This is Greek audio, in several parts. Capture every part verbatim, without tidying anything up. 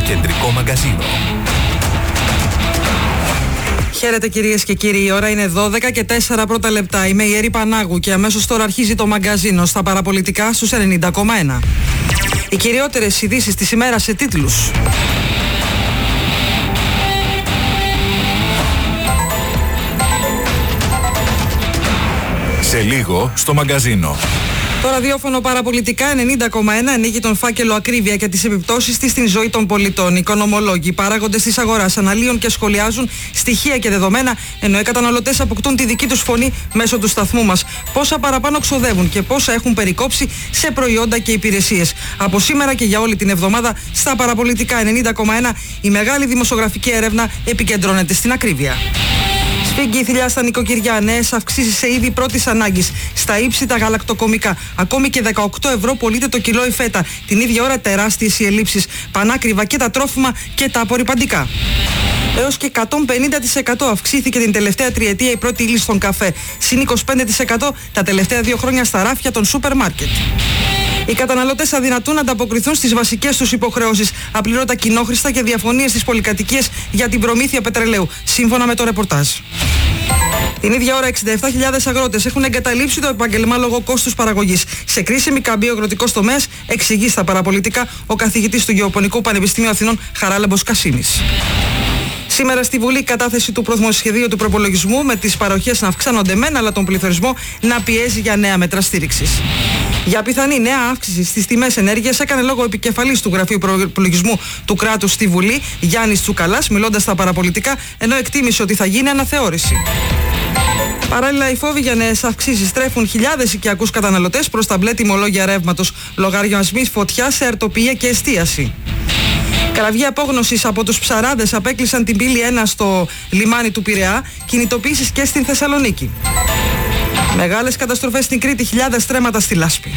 Κεντρικό Μαγκαζίνο. Χαίρετε κυρίες και κύριοι, η ώρα είναι δώδεκα και τέσσερα πρώτα λεπτά. Είμαι η Έρη Πανάγου και αμέσως τώρα αρχίζει το μαγκαζίνο στα παραπολιτικά στους ενενήντα κόμμα ένα. Οι κυριότερες ειδήσεις της ημέρας σε τίτλους. Σε λίγο στο μαγκαζίνο. Το ραδιόφωνο παραπολιτικά ενενήντα κόμμα ένα ανοίγει τον φάκελο ακρίβεια και τις επιπτώσεις της στην ζωή των πολιτών. Οι οικονομολόγοι, οι παράγοντες της αγοράς αναλύουν και σχολιάζουν στοιχεία και δεδομένα, ενώ οι καταναλωτές αποκτούν τη δική τους φωνή μέσω του σταθμού μας. Πόσα παραπάνω ξοδεύουν και πόσα έχουν περικόψει σε προϊόντα και υπηρεσίες. Από σήμερα και για όλη την εβδομάδα στα παραπολιτικά ενενήντα κόμμα ένα η μεγάλη δημοσιογραφική έρευνα επικεντρώνεται στην ακρίβεια. Σφίγγει η θηλιά στα νοικοκυριά, νέες αυξήσεις σε είδη πρώτης ανάγκης, στα ύψη τα γαλακτοκομικά. Ακόμη και δεκαοκτώ ευρώ πωλείται το κιλό η φέτα. Την ίδια ώρα τεράστιες οι ελλείψεις, πανάκριβα και τα τρόφιμα και τα απορρυπαντικά. Έως και εκατόν πενήντα τοις εκατό αυξήθηκε την τελευταία τριετία η πρώτη ύλη στον καφέ. Συν είκοσι πέντε τοις εκατό τα τελευταία δύο χρόνια στα ράφια των σούπερ μάρκετ. Οι καταναλωτές αδυνατούν να ανταποκριθούν στις βασικές τους υποχρεώσεις, απλήρωτα κοινόχρηστα και διαφωνίες στις πολυκατοικίες για την προμήθεια πετρελαίου, σύμφωνα με το ρεπορτάζ. Την ίδια ώρα, εξήντα επτά χιλιάδες αγρότες έχουν εγκαταλείψει το επάγγελμα λόγω κόστους παραγωγής. Σε κρίσιμη καμπή ο αγροτικός τομέας, εξηγεί στα παραπολιτικά ο καθηγητής του Γεωπονικού Πανεπιστημίου Αθηνών Χαράλαμπος Κασίμης. Σήμερα στη Βουλή η κατάθεση του προμοσχεδίου του προπολογισμού, με τις παροχές να αυξάνονται μεν, αλλά τον πληθωρισμό να πιέζει για νέα μέτρα στήριξης. Για πιθανή νέα αύξηση στις τιμές ενέργειας έκανε λόγο ο επικεφαλής του Γραφείου Προπολογισμού του κράτους στη Βουλή, Γιάννης Τσουκαλάς, μιλώντας στα παραπολιτικά, ενώ εκτίμησε ότι θα γίνει αναθεώρηση. Παράλληλα, οι φόβοι για νέες αυξήσεις τρέφουν χιλιάδες οικιακούς καταναλωτές προς τα μπλε τιμολόγια ρεύματος, λογαριασμοί φωτιά σε αρτοπία και εστίαση. Κραυγή απόγνωσης από τους ψαράδες απέκλεισαν την πύλη ένα στο λιμάνι του Πειραιά, κινητοποίησεις και στην Θεσσαλονίκη. Μεγάλες καταστροφές στην Κρήτη, χιλιάδες στρέμματα στη Λάσπη.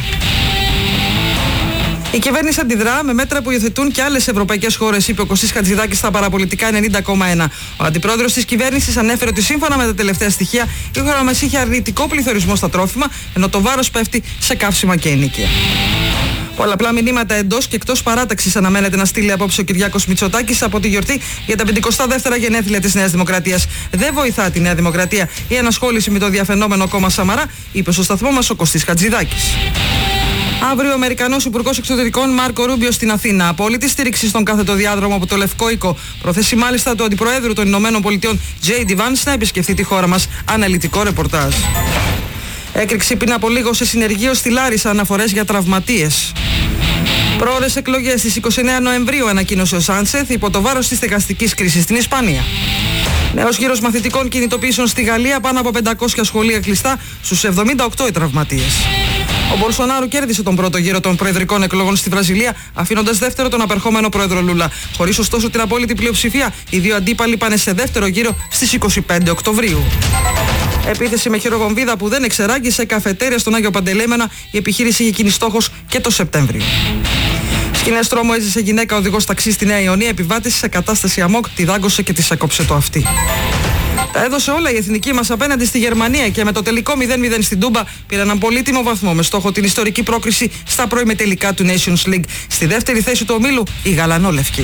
Η κυβέρνηση αντιδρά με μέτρα που υιοθετούν και άλλες ευρωπαϊκές χώρες, είπε ο Κωστής Χατζηδάκης στα παραπολιτικά ενενήντα κόμμα ένα. Ο αντιπρόεδρος της κυβέρνησης ανέφερε ότι σύμφωνα με τα τελευταία στοιχεία η χώρα μας είχε αρνητικό πληθωρισμό στα τρόφιμα, ενώ το βάρος πέφτει σε καύσιμα και ενοίκια. Πολλαπλά μηνύματα εντός και εκτός παράταξης αναμένεται να στείλει απόψε ο Κυριάκος Μητσοτάκης από τη γιορτή για τα πεντηκοστά δεύτερα γενέθλια της Νέας Δημοκρατίας. Δεν βοηθά τη Νέα Δημοκρατία η ενασχόληση με το διαφαινόμενο κόμμα Σαμαρά, είπε στο σταθμό μας ο Κωστής Χατζηδάκης. Αύριο ο Αμερικανός Υπουργός Εξωτερικών Μάρκο Ρούμπιο στην Αθήνα. Απόλυτη στήριξη στον κάθετο διάδρομο από το Λευκό Οίκο. Προθέσει μάλιστα του Αντιπροέδρου των Ηνωμένων Πολιτειών τζέι ντι Vance να επισκεφθεί τη χώρα μας. Αναλυτικό ρεπορτάζ. Έκρηξη πριν από λίγο σε συνεργείο στη Λάρισα, αναφορές για τραυματίες. Πρόορες εκλογές στις είκοσι εννέα Νοεμβρίου, ανακοίνωσε ο Σάντσεθ υπό το βάρος της στεγαστικής κρίσης στην Ισπανία. Νέος γύρος μαθητικών κινητοποιήσεων στη Γαλλία, πάνω από πεντακόσια σχολεία κλειστά, στους εβδομήντα οκτώ οι τραυματίες. Ο Μπολσονάρο κέρδισε τον πρώτο γύρο των προεδρικών εκλογών στη Βραζιλία, αφήνοντας δεύτερο τον απερχόμενο πρόεδρο Λούλα. Χωρίς ωστόσο την απόλυτη πλειοψηφία, οι δύο αντίπαλοι πάνε σε δεύτερο γύρο στις είκοσι πέντε Οκτωβρίου. Επίθεση με χειροβομβίδα που δεν εξεράγγισε καφετέρια στον Άγιο Παντελεήμενα, η επιχείρηση είχε γίνει στόχος και το Σεπτέμβριο. Σκηνές τρόμου έζησε γυναίκα οδηγός ταξί στη Νέα Ιωνία, επιβάτης σε κατάσταση αμόκ, τη δάγκωσε και της έκοψε το αυτί. Τα έδωσε όλα η εθνική μας απέναντι στη Γερμανία και με το τελικό μηδέν μηδέν στην Τούμπα πήρε έναν πολύτιμο βαθμό με στόχο την ιστορική πρόκριση στα προημετελικά του Nations League. Στη δεύτερη θέση του ομίλου η γαλανόλευκη.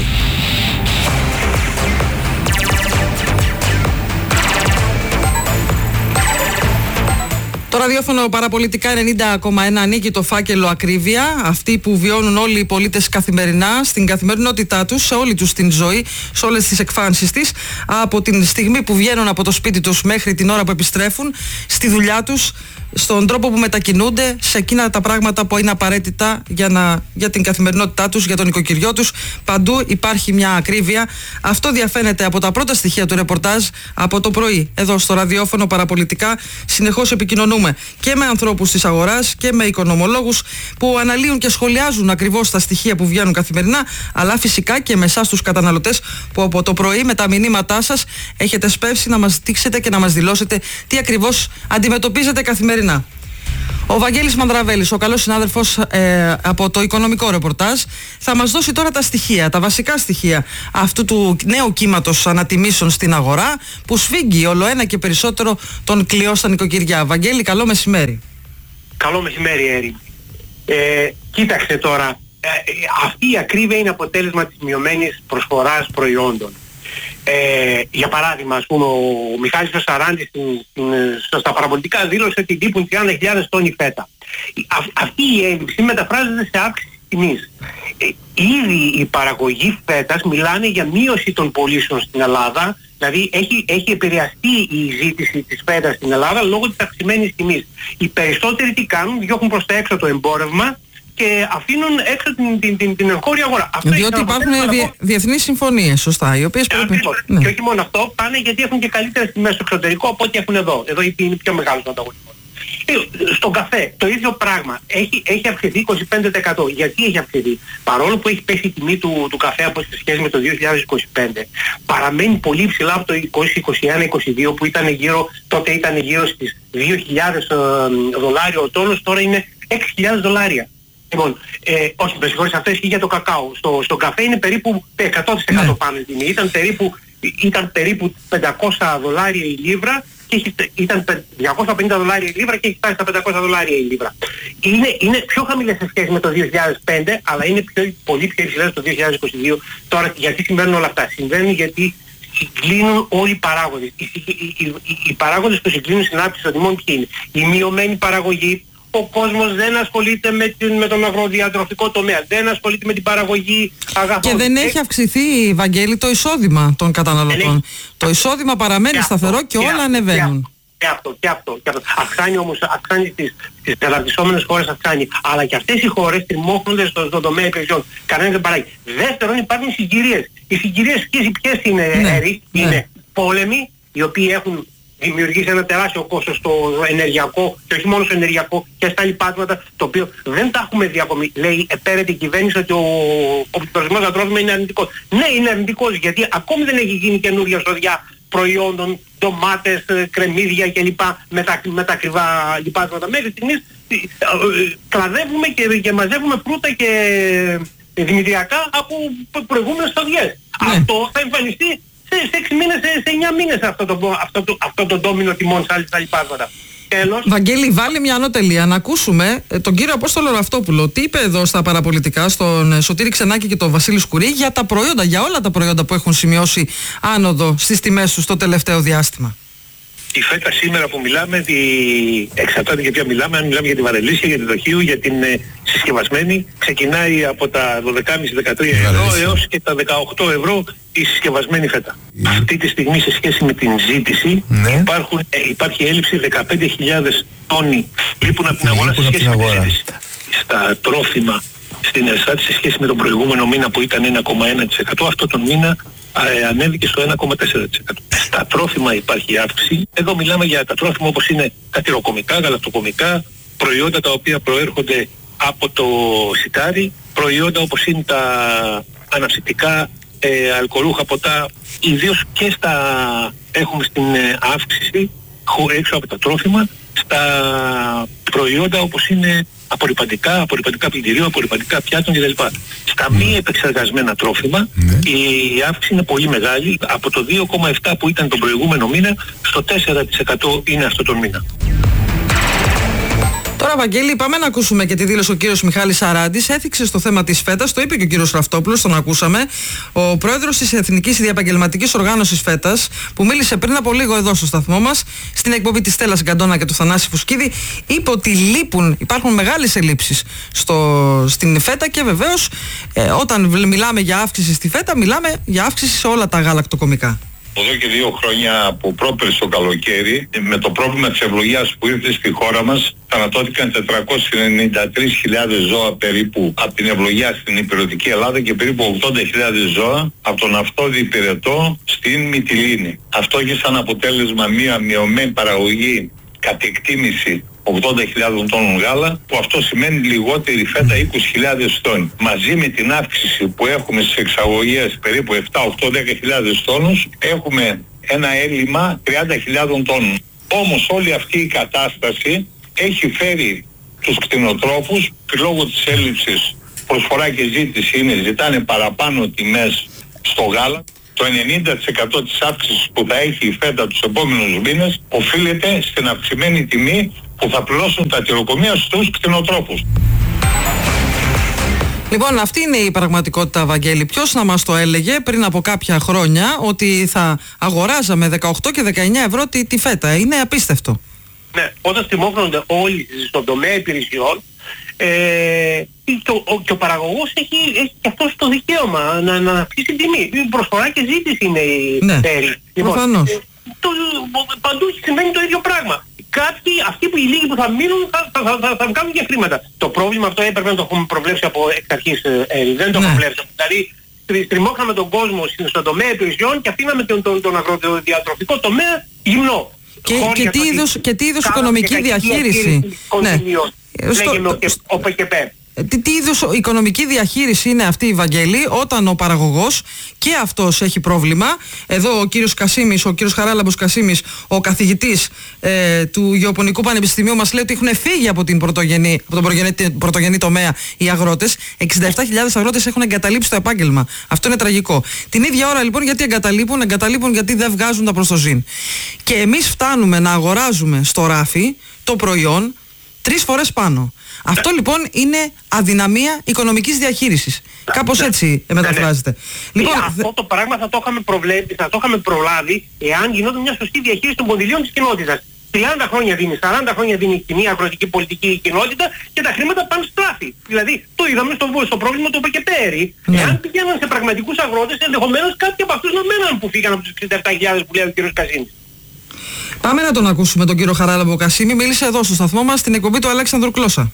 Το ραδιόφωνο παραπολιτικά ενενήντα κόμμα ένα ανοίγει το φάκελο ακρίβεια, αυτοί που βιώνουν όλοι οι πολίτες καθημερινά στην καθημερινότητά τους, σε όλη τους την ζωή, σε όλες τις εκφάνσεις της, από την στιγμή που βγαίνουν από το σπίτι τους μέχρι την ώρα που επιστρέφουν, στη δουλειά τους, στον τρόπο που μετακινούνται, σε εκείνα τα πράγματα που είναι απαραίτητα για, να, για την καθημερινότητά τους, για τον οικοκυριό τους. Παντού υπάρχει μια ακρίβεια. Αυτό διαφαίνεται από τα πρώτα στοιχεία του ρεπορτάζ από το πρωί. Εδώ στο ραδιόφωνο παραπολιτικά συνεχώς επικοινωνούμε και με ανθρώπους της αγοράς και με οικονομολόγους που αναλύουν και σχολιάζουν ακριβώς τα στοιχεία που βγαίνουν καθημερινά, αλλά φυσικά και με εσάς τους καταναλωτές που από το πρωί με τα μηνύματά σας έχετε σπεύσει να μας δείξετε και να μας δηλώσετε τι ακριβώς αντιμετωπίζετε καθημερινά. Ο Βαγγέλης Μανδραβέλης, ο καλός συνάδελφος ε, από το οικονομικό ρεπορτάζ, θα μας δώσει τώρα τα στοιχεία, τα βασικά στοιχεία αυτού του νέου κύματος ανατιμήσεων στην αγορά που σφίγγει όλο ένα και περισσότερο τον κλειό στα νοικοκυριά. Βαγγέλη, καλό μεσημέρι. Καλό μεσημέρι, Έρη. Ε, κοίταξε τώρα, ε, αυτή η ακρίβεια είναι αποτέλεσμα της μειωμένης προσφοράς προϊόντων. Ε, για παράδειγμα, ας πούμε, ο Μιχάλης ο Σαράντης στην, στην, στα παραπολιτικά δήλωσε ότι λείπουν τριάντα χιλιάδες τόνοι φέτα. Α, αυτή η έλλειψη μεταφράζεται σε αύξηση τιμής. Ε, ήδη η παραγωγή φέτας μιλάνε για μείωση των πωλήσεων στην Ελλάδα, δηλαδή έχει, έχει επηρεαστεί η ζήτηση της φέτας στην Ελλάδα λόγω της αυξημένης τιμής. Οι περισσότεροι τι κάνουν, διώχνουν προς τα έξω το εμπόρευμα και αφήνουν έξω την, την, την, την εγχώρια αγορά. Αυτό διότι υπάρχουν διε, διεθνείς συμφωνίες, σωστά, οι οποίες πρέπει... Ακριβώς. Ναι. Και όχι μόνο αυτό, πάνε γιατί έχουν και καλύτερες τιμές στο εξωτερικό από ό,τι έχουν εδώ. Εδώ είναι πιο μεγάλος ο ανταγωνισμός. Στον καφέ το ίδιο πράγμα. Έχει, έχει αυξηθεί είκοσι πέντε τοις εκατό. Γιατί έχει αυξηθεί? Παρόλο που έχει πέσει η τιμή του, του καφέ από σε σχέση με το δύο χιλιάδες είκοσι πέντε, παραμένει πολύ ψηλά από το είκοσι, είκοσι ένα, είκοσι δύο που ήταν γύρω, τότε ήταν γύρω στις δύο χιλιάδες δολάρια ο τόνος, τώρα είναι έξι χιλιάδες δολάρια. Λοιπόν, ε, όχι, με συγχωρείς, αυτό ισχύει για το κακάο. Στο, στο καφέ είναι περίπου εκατό τοις εκατό ναι. πάνω η τιμή. Ήταν περίπου, ήταν περίπου πεντακόσια δολάρια η λίβρα και έχει, ήταν διακόσια πενήντα δολάρια η λίβρα και έχει φτάσει στα πεντακόσια δολάρια η λίβρα. Είναι, είναι πιο χαμηλές σε σχέση με το δύο χιλιάδες πέντε, αλλά είναι πιο, πολύ πιο υψηλές το δύο χιλιάδες είκοσι δύο. Τώρα, γιατί συμβαίνουν όλα αυτά? Συμβαίνουν γιατί συγκλίνουν όλοι οι παράγοντες. Οι, οι, οι, οι, οι παράγοντες που συγκλίνουν στην αύξηση των τιμών ποιοι είναι? Η μειωμένη παραγωγή. Ο κόσμος δεν ασχολείται με, την, με τον αγροδιατροφικό τομέα, δεν ασχολείται με την παραγωγή αγαθών. Και δεν έχει αυξηθεί, Βαγγέλη, το εισόδημα των καταναλωτών. Το εισόδημα παραμένει και σταθερό αυτό, και, και όλα αυτό, ανεβαίνουν. Και αυτό, και αυτό, και αυτό. Αυξάνει όμως, αυξάνει στις, στις αναπτυσσόμενες χώρες, αυξάνει. Αλλά και αυτές οι χώρες τριμώχνονται στον στο τομέα υπηρεσιών. Κανένας δεν παράγει. Δεύτερον, υπάρχουν συγκυρίες. Οι συγκυρίες ποιες είναι, ναι, Έρη? Ναι. Είναι πόλεμοι, οι οποίοι έχουν δημιουργήσει ένα τεράστιο κόστος στο ενεργειακό και όχι μόνο στο ενεργειακό και στα λοιπάσματα, το οποίο δεν τα έχουμε δει ακόμη. Λέει, επέρεται η κυβέρνηση ότι ο, ο πληθωρισμός στα τρόφιμα είναι αρνητικός. Ναι, είναι αρνητικός, γιατί ακόμη δεν έχει γίνει καινούργια σοδιά προϊόντων, ντομάτες, κρεμμύδια κλπ. Με τα, με τα ακριβά λοιπάσματα. Μέχρι στιγμής κλαδεύουμε και, και μαζεύουμε φρούτα και δημητριακά από προηγούμενες σοδιές. Ναι. Αυτό θα εμφανιστεί σε έξι μήνες, σε εννιά μήνες αυτό το, αυτό το, αυτό το ντόμινο τιμών στα λοιπάσματα. Τέλος. Βαγγέλη, βάλει μια ανώτελεια να ακούσουμε τον κύριο Απόστολο Ραυτόπουλο. Τι είπε εδώ στα παραπολιτικά, στον Σωτήρη Ξενάκη και τον Βασίλη Σκουρί, για τα προϊόντα, για όλα τα προϊόντα που έχουν σημειώσει άνοδο στις τιμές τους το τελευταίο διάστημα. Η φέτα σήμερα που μιλάμε, τη... εξαρτάται για ποια μιλάμε, αν μιλάμε για τη βαρελίσια, για τη δοχείου, για την ε, συσκευασμένη, ξεκινάει από τα δώδεκα κόμμα πέντε με δεκατρία ευρώ έως και τα δεκαοκτώ ευρώ η συσκευασμένη φέτα. Mm. Αυτή τη στιγμή σε σχέση με την ζήτηση mm. υπάρχουν, ε, υπάρχει έλλειψη δεκαπέντε χιλιάδες τόνοι λείπουν από την αγορά σε σχέση με τη ζήτηση. Στα τρόφιμα στην Ελστάτ σε σχέση με τον προηγούμενο μήνα που ήταν ένα κόμμα ένα τοις εκατό, αυτό τον μήνα ε, ανέβηκε στο ένα κόμμα τέσσερα τοις εκατό. Στα τρόφιμα υπάρχει αύξηση. Εδώ μιλάμε για τα τρόφιμα όπως είναι τα τυροκομικά, γαλακτοκομικά, προϊόντα τα οποία προέρχονται από το σιτάρι, προϊόντα όπως είναι τα αναψυκτικά, ε, αλκοολούχα ποτά, ιδίως και στα έχουμε στην ε, αύξηση έξω από τα τρόφιμα, στα προϊόντα όπως είναι απορρυπαντικά, απορρυπαντικά πλυντηρίου, απορρυπαντικά πιάτων κλπ. Στα μη επεξεργασμένα τρόφιμα mm. η αύξηση είναι πολύ μεγάλη, από το δύο κόμμα επτά που ήταν τον προηγούμενο μήνα στο τέσσερα τοις εκατό είναι αυτό τον μήνα. Τώρα, Βαγγέλη, πάμε να ακούσουμε και τη δήλωση ο κύριος Μιχάλης Σαράντης. Έθιξε στο θέμα της φέτας, το είπε και ο κύριος Ραυτόπουλος, τον ακούσαμε. Ο πρόεδρος της Εθνικής Διαπαγγελματικής Οργάνωσης Φέτας, που μίλησε πριν από λίγο εδώ στο σταθμό μας, στην εκπομπή της Στέλλας Γκαντώνα και του Θανάση Φουσκίδη, είπε ότι λείπουν, υπάρχουν μεγάλες ελλείψεις στο, στην φέτα και βεβαίως ε, όταν μιλάμε για αύξηση στη φέτα, μιλάμε για αύξηση σε όλα τα γαλακτοκομικά. Εδώ και δύο χρόνια που πρόπερσε το καλοκαίρι, με το πρόβλημα της ευλογίας που ήρθε στη χώρα μας, θανατώθηκαν τετρακόσιες ενενήντα τρεις χιλιάδες ζώα περίπου από την ευλογία στην υπηρετική Ελλάδα και περίπου ογδόντα χιλιάδες ζώα από τον αυτόδη υπηρετό στην Μυτιλήνη. Αυτό έχει σαν αποτέλεσμα μία μειωμένη παραγωγή κατ' εκτίμηση ογδόντα χιλιάδες τόνων γάλα, που αυτό σημαίνει λιγότερη φέτα είκοσι χιλιάδες τόνοι. Μαζί με την αύξηση που έχουμε στις εξαγωγές περίπου επτά, οκτώ, δέκα χιλιάδες τόνους, έχουμε ένα έλλειμμα τριάντα χιλιάδες τόνων. Όμως όλη αυτή η κατάσταση έχει φέρει τους κτηνοτρόφους, λόγω της έλλειψης προσφορά και ζήτηση είναι, ζητάνε παραπάνω τιμές στο γάλα. Το ενενήντα τοις εκατό της αύξησης που θα έχει η φέτα τους επόμενους μήνες οφείλεται στην αυξημένη τιμή που θα πληρώσουν τα τυροκομεία στους κτηνοτρόφους. Λοιπόν, αυτή είναι η πραγματικότητα, Βαγγέλη. Ποιος να μας το έλεγε πριν από κάποια χρόνια ότι θα αγοράζαμε δεκαοκτώ και δεκαεννιά ευρώ τη, τη φέτα. Είναι απίστευτο. Ναι, όταν στιμώχνονται όλοι στον τομέα υπηρεσιών, ε, και, ο, και ο παραγωγός έχει, έχει και αυτός το δικαίωμα να, να αυξήσει τιμή. Προσφορά και ζήτηση είναι η ναι, τέρη. Προφανώς. Λοιπόν, το, παντού σημαίνει το ίδιο πράγμα. Κάποιοι, αυτοί που οι λίγοι που θα μείνουν θα, θα, θα, θα, θα βγάλουν και χρήματα. Το πρόβλημα αυτό έπρεπε να το έχουμε προβλέψει από εξ αρχής, ε, ε, δεν το ναι. προβλέψαμε. Δηλαδή στριμώχναμε τον κόσμο στον τομέα υπηρεσιών και αφήναμε τον, τον, τον αγροδιατροφικό τομέα γυμνό. Και, και, τι είδους, και τι είδους οικονομική διαχείριση. Ναι. Λέγεται ο ΠΚΠ. Τι, τι είδους οικονομική διαχείριση είναι αυτή η, Βαγγέλη, όταν ο παραγωγός και αυτός έχει πρόβλημα. Εδώ ο κύριος Κασίμης, ο κύριος Χαράλαμπος Κασίμης, ο καθηγητής ε, του Γεωπονικού Πανεπιστημίου, μας λέει ότι έχουν φύγει από, την πρωτογενή, από τον πρωτογενή, πρωτογενή τομέα οι αγρότες. εξήντα επτά χιλιάδες αγρότες έχουν εγκαταλείψει το επάγγελμα. Αυτό είναι τραγικό. Την ίδια ώρα λοιπόν γιατί εγκαταλείπουν, εγκαταλείπουν γιατί δεν βγάζουν τα προστοζήν. Και εμείς φτάνουμε να αγοράζουμε στο ράφι το προϊόν τρεις φορές πάνω. Αυτό λοιπόν είναι αδυναμία οικονομικής διαχείρισης. Κάπως έτσι μεταφράζεται. Ναι, ναι. Λοιπόν, αυτό το πράγμα θα το είχαμε προβλέψει, θα το είχαμε προλάβει εάν γινόταν μια σωστή διαχείριση των κονδυλίων της κοινότητας. τριάντα χρόνια δίνει, σαράντα χρόνια δίνει μια αγροτική πολιτική η κοινότητα και τα χρήματα πάνε στράφη. Δηλαδή το είδαμε στο, στο πρόβλημα του ΠΚΠ. Ναι. Εάν πηγαίναν σε πραγματικούς αγρότες, ενδεχομένως κάποιοι από αυτούς να μέναν που φύγαν από τους εξήντα επτά χιλιάδες που λέει ο κ. Κασίμης. Πάμε να τον ακούσουμε τον κύριο Χαράλαμπο Κασίμη. Μίλησε εδώ στο σταθμό μας στην εκπομπή του Αλέξανδρου Κλώσσα.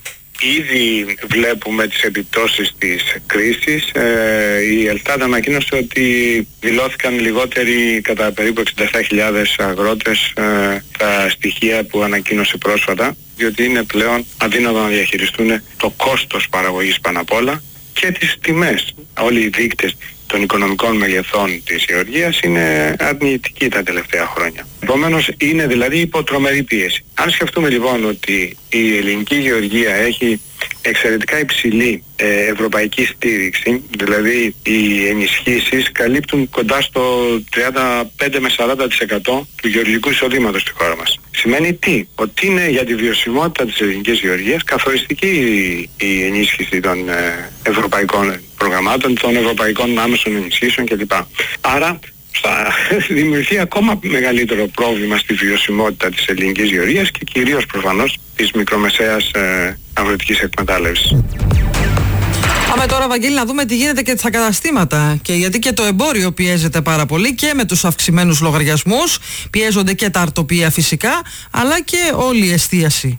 Ήδη βλέπουμε τις επιπτώσεις της κρίσης. Ε, η Ελστάτ ανακοίνωσε ότι δηλώθηκαν λιγότεροι κατά περίπου εξήντα επτά χιλιάδες αγρότες ε, τα στοιχεία που ανακοίνωσε πρόσφατα, διότι είναι πλέον αδύνατο να διαχειριστούν το κόστος παραγωγής πάνω απ' όλα και τις τιμές. Όλοι οι δείκτες των οικονομικών μεγεθών της γεωργίας είναι αρνητική τα τελευταία χρόνια. Επομένως είναι δηλαδή υπό τρομερή πίεση. Αν σκεφτούμε λοιπόν ότι η ελληνική γεωργία έχει εξαιρετικά υψηλή ε, ευρωπαϊκή στήριξη, δηλαδή οι ενισχύσεις καλύπτουν κοντά στο τριάντα πέντε με σαράντα τοις εκατό του γεωργικού εισοδήματος στη χώρα μας. Σημαίνει τι? Ότι είναι για τη βιωσιμότητα της ελληνικής γεωργίας καθοριστική η, η ενίσχυση των ε, ευρωπαϊκών προγραμμάτων, των ευρωπαϊκών άμεσων ενισχύσεων κλπ. Άρα θα δημιουργηθεί ακόμα μεγαλύτερο πρόβλημα στη βιωσιμότητα της ελληνικής γεωργίας και κυρίως προφανώς της μικρομεσαίας ε, αγροτικής εκμετάλλευσης. Πάμε τώρα, Βαγγέλη, να δούμε τι γίνεται και στα καταστήματα. Και γιατί και το εμπόριο πιέζεται πάρα πολύ και με τους αυξημένους λογαριασμούς, πιέζονται και τα αρτοπία φυσικά, αλλά και όλη η εστίαση.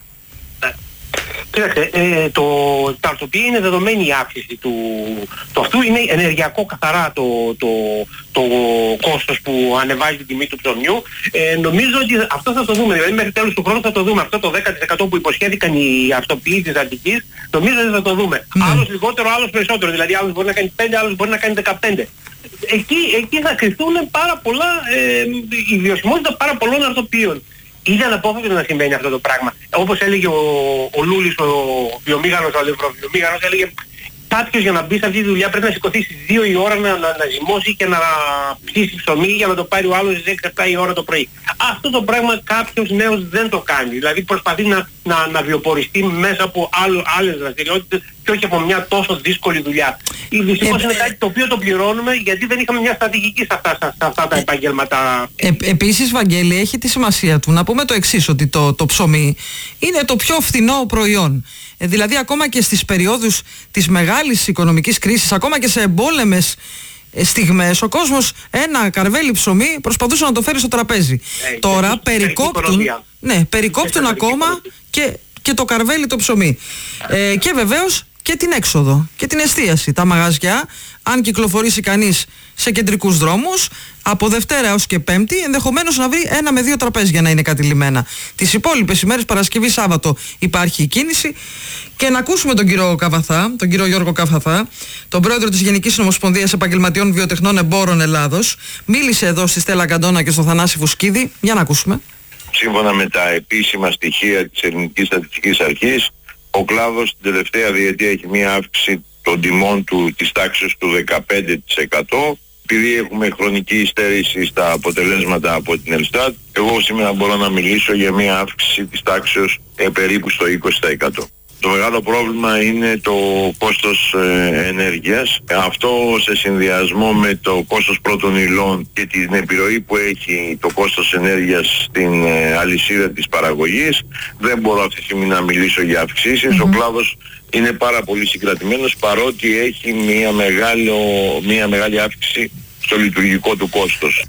Κοίταξε, ε, το, τα αρτοπία είναι δεδομένη η αύξηση του, το αυτού είναι ενεργειακό καθαρά το, το, το κόστος που ανεβάζει την τιμή του ψωμιού. Ε, νομίζω ότι αυτό θα το δούμε, δηλαδή μέχρι τέλος του χρόνου θα το δούμε. Αυτό το δέκα τοις εκατό που υποσχέθηκαν οι αρτοποιοί της Αττικής, νομίζω ότι θα το δούμε. Mm. Άλλος λιγότερο, άλλος περισσότερο, δηλαδή άλλος μπορεί να κάνει πέντε, άλλος μπορεί να κάνει δεκαπέντε. Εκεί, εκεί θα κρυφθούν πάρα πολλά, ε, η βιωσιμότητα πάρα πολλών αρτοποιείων. Είναι αναπόφευκτο να συμβαίνει αυτό το πράγμα. Όπως έλεγε ο, ο Λούλης, ο βιομήχανος, ο αλευροβιομήχανος, έλεγε κάποιος για να μπει σε αυτή τη δουλειά πρέπει να σηκωθεί στις δύο η ώρα να, να, να ζυμώσει και να ψήσει ψωμί για να το πάρει ο άλλος στις έξι επτά η ώρα το πρωί. Αυτό το πράγμα κάποιος νέος δεν το κάνει. Δηλαδή προσπαθεί να, να, να βιοποριστεί μέσα από άλλο, άλλες δραστηριότητες και όχι από μια τόσο δύσκολη δουλειά. Δυστυχώς είναι κάτι το οποίο το πληρώνουμε γιατί δεν είχαμε μια στρατηγική σε αυτά, σε αυτά τα επαγγέλματα. Ε, επίσης, Βαγγέλη, έχει τη σημασία του να πούμε το εξής, ότι το, το ψωμί είναι το πιο φθηνό προϊόν. Ε, δηλαδή ακόμα και στις περιόδους της μεγάλης οικονομικής κρίσης, ακόμα και σε εμπόλεμες ε, στιγμές, ο κόσμος ένα καρβέλι ψωμί προσπαθούσε να το φέρει στο τραπέζι. Ε, Τώρα ε, περικόπτουν, ναι, περικόπτουν ακόμα και, και το καρβέλι το ψωμί. Ε, και βεβαίως και την έξοδο και την εστίαση. Τα μαγαζιά, αν κυκλοφορήσει κανείς σε κεντρικούς δρόμους, από Δευτέρα έως και Πέμπτη, ενδεχομένως να βρει ένα με δύο τραπέζια να είναι κατηλημένα. Τις υπόλοιπες ημέρες, Παρασκευή, Σάββατο, υπάρχει η κίνηση. Και να ακούσουμε τον κύριο Καβαθά, τον κύριο Γιώργο Καβαθά, τον πρόεδρο της Γενικής Ομοσπονδίας Επαγγελματιών Βιοτεχνών Εμπόρων Ελλάδος. Μίλησε εδώ στη Στέλλα Καντώνα και στο Θανάση Φουσκίδη. Για να ακούσουμε. Σύμφωνα με τα επίσημα στοιχεία της Ελληνικής Στατιστικής Αρχής, ο κλάδος την τελευταία διετία έχει μία αύξηση των τιμών του της τάξης του δεκαπέντε τοις εκατό. Επειδή έχουμε χρονική υστέρηση στα αποτελέσματα από την Ελστάτ, εγώ σήμερα μπορώ να μιλήσω για μία αύξηση της τάξης ε, περίπου στο είκοσι τοις εκατό. Το μεγάλο πρόβλημα είναι το κόστος ε, ενέργειας. Αυτό σε συνδυασμό με το κόστος πρώτων υλών και την επιρροή που έχει το κόστος ενέργειας στην ε, αλυσίδα της παραγωγής, δεν μπορώ αυτή τη στιγμή να μιλήσω για αυξήσεις. Mm-hmm. Ο κλάδος είναι πάρα πολύ συγκρατημένος, παρότι έχει μια, μεγάλο, μια μεγάλη αύξηση στο λειτουργικό του κόστος.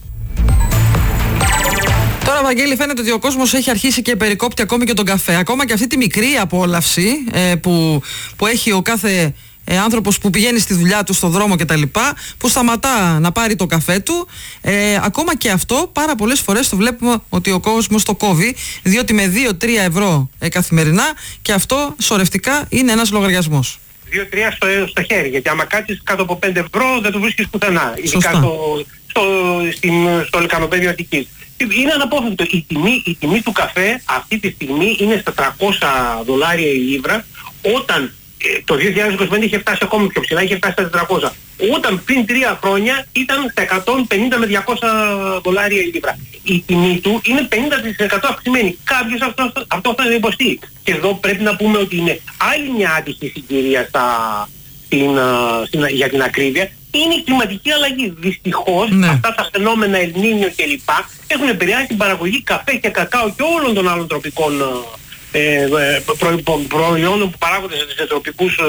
Τώρα, Βαγγέλη, φαίνεται ότι ο κόσμος έχει αρχίσει και περικόπτει ακόμη και τον καφέ. Ακόμα και αυτή τη μικρή απόλαυση ε, που, που έχει ο κάθε ε, άνθρωπος που πηγαίνει στη δουλειά του, στον δρόμο κτλ., που σταματά να πάρει το καφέ του, ε, ακόμα και αυτό πάρα πολλές φορές το βλέπουμε ότι ο κόσμος το κόβει, διότι με δύο με τρία ευρώ ε, καθημερινά, και αυτό σωρευτικά είναι ένας λογαριασμός. δύο με τρία στο, στο χέρι, γιατί άμα κάτσεις κάτω από πέντε ευρώ δεν το βρίσκεις πουθενά. Ειδικά στο, στο, στην, στο λεκανοπέδιο Αττικής. Είναι αναπόφευκτο. Η τιμή, η τιμή του καφέ αυτή τη στιγμή είναι στα τριακόσια δολάρια η λίβρα, όταν ε, το δύο χιλιάδες είκοσι πέντε είχε φτάσει ακόμη πιο ψηλά, είχε φτάσει στα τετρακόσια. Όταν πριν τρία χρόνια ήταν στα εκατόν πενήντα με διακόσια δολάρια η λίβρα. Η τιμή του είναι πενήντα τοις εκατό αυξημένη. Κάποιος αυτό, αυτό, αυτό θα υποστεί. Και εδώ πρέπει να πούμε ότι είναι άλλη μια άτυχη συγκυρία στα, στην, στην, για την ακρίβεια. Είναι η κλιματική αλλαγή. Δυστυχώς ναι. αυτά τα φαινόμενα El Niño κλπ. Έχουν επηρεάσει την παραγωγή καφέ και κακάο και όλων των άλλων τροπικών ε, προ, προ, προϊόντων που παράγονται σε, τροπικούς,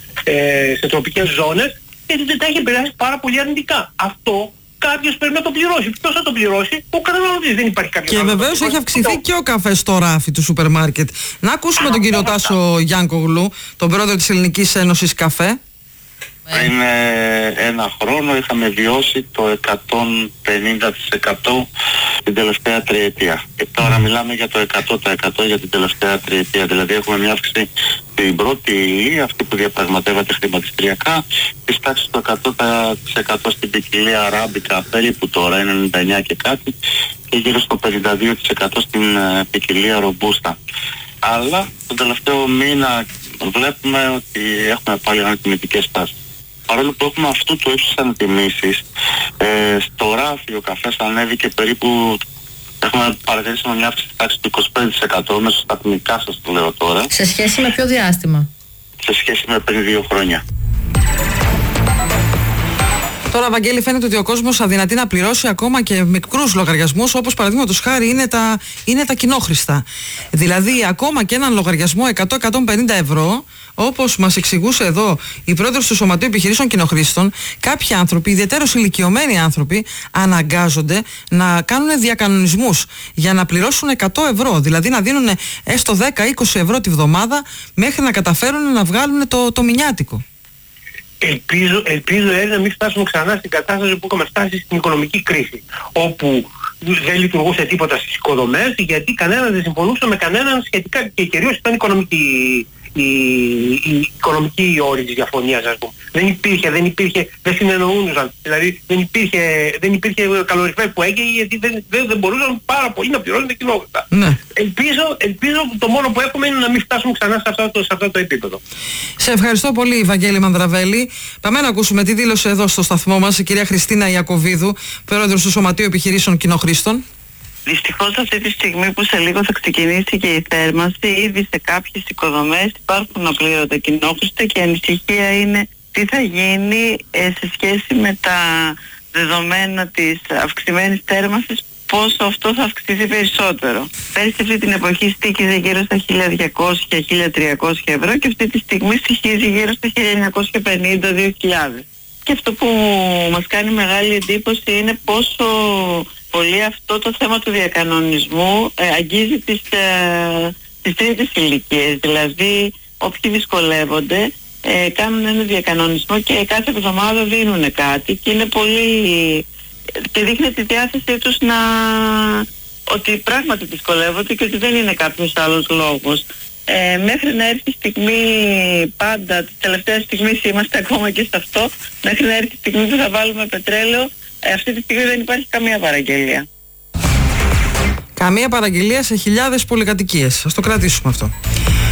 ε, σε τροπικές ζώνες, και τα έχει επηρεάσει πάρα πολύ αρνητικά. Αυτό κάποιος πρέπει να το πληρώσει. Ποιος θα το πληρώσει? Ο καταναλωτής. Δεν υπάρχει κάποιος. Και βεβαίως έχει αυξηθεί και ο καφές στο ράφι του σούπερ μάρκετ. Να ακούσουμε τον κύριο Τάσο Γιάνκογλου, τον πρόεδρο της Ελληνικής Ένωσης Καφέ. Πριν ένα χρόνο είχαμε βιώσει το εκατόν πενήντα τοις εκατό την τελευταία τριετία. Και τώρα μιλάμε για το εκατό τοις εκατό για την τελευταία τριετία. Δηλαδή έχουμε μια αύξηση στην πρώτη ύλη, αυτή που διαπραγματεύεται χρηματιστηριακά, της τάξης του εκατό τοις εκατό στην ποικιλία αράμπικα, περίπου τώρα είναι ενενήντα εννιά και κάτι, και γύρω στο πενήντα δύο τοις εκατό στην ποικιλία ρομπούστα. Αλλά τον τελευταίο μήνα βλέπουμε ότι έχουμε πάλι ανατιμητικές τάσεις. Παρόλο που έχουμε αυτού του ύψους ανατιμήσεις, ε, στο ράφι ο καφές ανέβηκε περίπου, έχουμε παρατηρήσει μια αύξηση της τάξης του είκοσι πέντε τοις εκατό, μέσω σταθμικά σας το λέω τώρα. Σε σχέση με ποιο διάστημα? Σε σχέση με πριν δύο χρόνια. Τώρα, Βαγγέλη, φαίνεται ότι ο κόσμος αδυνατεί να πληρώσει ακόμα και μικρούς λογαριασμούς, όπως παραδείγματος χάρη είναι τα, είναι τα κοινόχρηστα. Δηλαδή, ακόμα και έναν λογαριασμό εκατό με εκατόν πενήντα ευρώ, όπως μας εξηγούσε εδώ η πρόεδρος του Σωματείου Επιχειρήσεων Κοινοχρήστων, κάποιοι άνθρωποι, ιδιαιτέρως ηλικιωμένοι άνθρωποι, αναγκάζονται να κάνουν διακανονισμούς για να πληρώσουν εκατό ευρώ. Δηλαδή, να δίνουν έστω δέκα με είκοσι ευρώ τη βδομάδα μέχρι να καταφέρουν να βγάλουν το, το μηνιάτικο. Ελπίζω, ελπίζω ε, να μην φτάσουμε ξανά στην κατάσταση που είχαμε φτάσει στην οικονομική κρίση, όπου δεν λειτουργούσε τίποτα στις οικοδομές, γιατί κανένας δεν συμφωνούσε με κανέναν σχετικά, και κυρίως ήταν οικονομική, η, η οικονομική όρη της διαφωνίας, ας πούμε. Δεν υπήρχε, δεν υπήρχε, δεν συνεννοούνταν, δηλαδή δεν υπήρχε, δεν υπήρχε καλοριφέρ που έγινε, γιατί δεν, δεν, δεν μπορούσαν πάρα πολύ να πληρώνουν τα κοινότητα. Ναι. Ελπίζω, ελπίζω το μόνο που έχουμε είναι να μην φτάσουμε ξανά σε αυτό το, σε αυτό το επίπεδο. Σε ευχαριστώ πολύ, Βαγγέλη Μανδραβέλη. Πάμε να ακούσουμε τη δήλωση εδώ στο σταθμό μας η κυρία Χριστίνα Ιακωβίδου, πρόεδρος του Σωματείου Επιχειρήσεων Κοινοχρήστων. Δυστυχώς αυτή τη στιγμή που σε λίγο θα ξεκινήσει και η θέρμανση, ήδη σε κάποιες οικοδομές υπάρχουν απλήρωτα κοινόχρηστα, και η ανησυχία είναι τι θα γίνει ε, σε σχέση με τα δεδομένα της αυξημένης θέρμανσης, πόσο αυτό θα αυξηθεί περισσότερο. Πέρυσι αυτή την εποχή στοίχιζε γύρω στα χίλια διακόσια με χίλια τριακόσια ευρώ, και αυτή τη στιγμή στοιχίζει γύρω στα χίλια εννιακόσια πενήντα με δύο χιλιάδες. Και αυτό που μας κάνει μεγάλη εντύπωση είναι πόσο πολύ αυτό το θέμα του διακανονισμού ε, αγγίζει τις, ε, τις τρίτες ηλικίες. Δηλαδή όποιοι δυσκολεύονται ε, κάνουν ένα διακανονισμό και κάθε εβδομάδα δίνουν κάτι, και είναι πολύ, και δείχνει τη διάθεσή τους να, ότι πράγματι δυσκολεύονται και ότι δεν είναι κάποιος άλλος λόγος. Ε, μέχρι να έρθει η στιγμή, πάντα τη τελευταία στιγμή είμαστε ακόμα και σε αυτό, μέχρι να έρθει η στιγμή που θα βάλουμε πετρέλαιο, ε, αυτή τη στιγμή δεν υπάρχει καμία παραγγελία. Καμία παραγγελία σε χιλιάδες πολυκατοικίες. Ας το κρατήσουμε αυτό.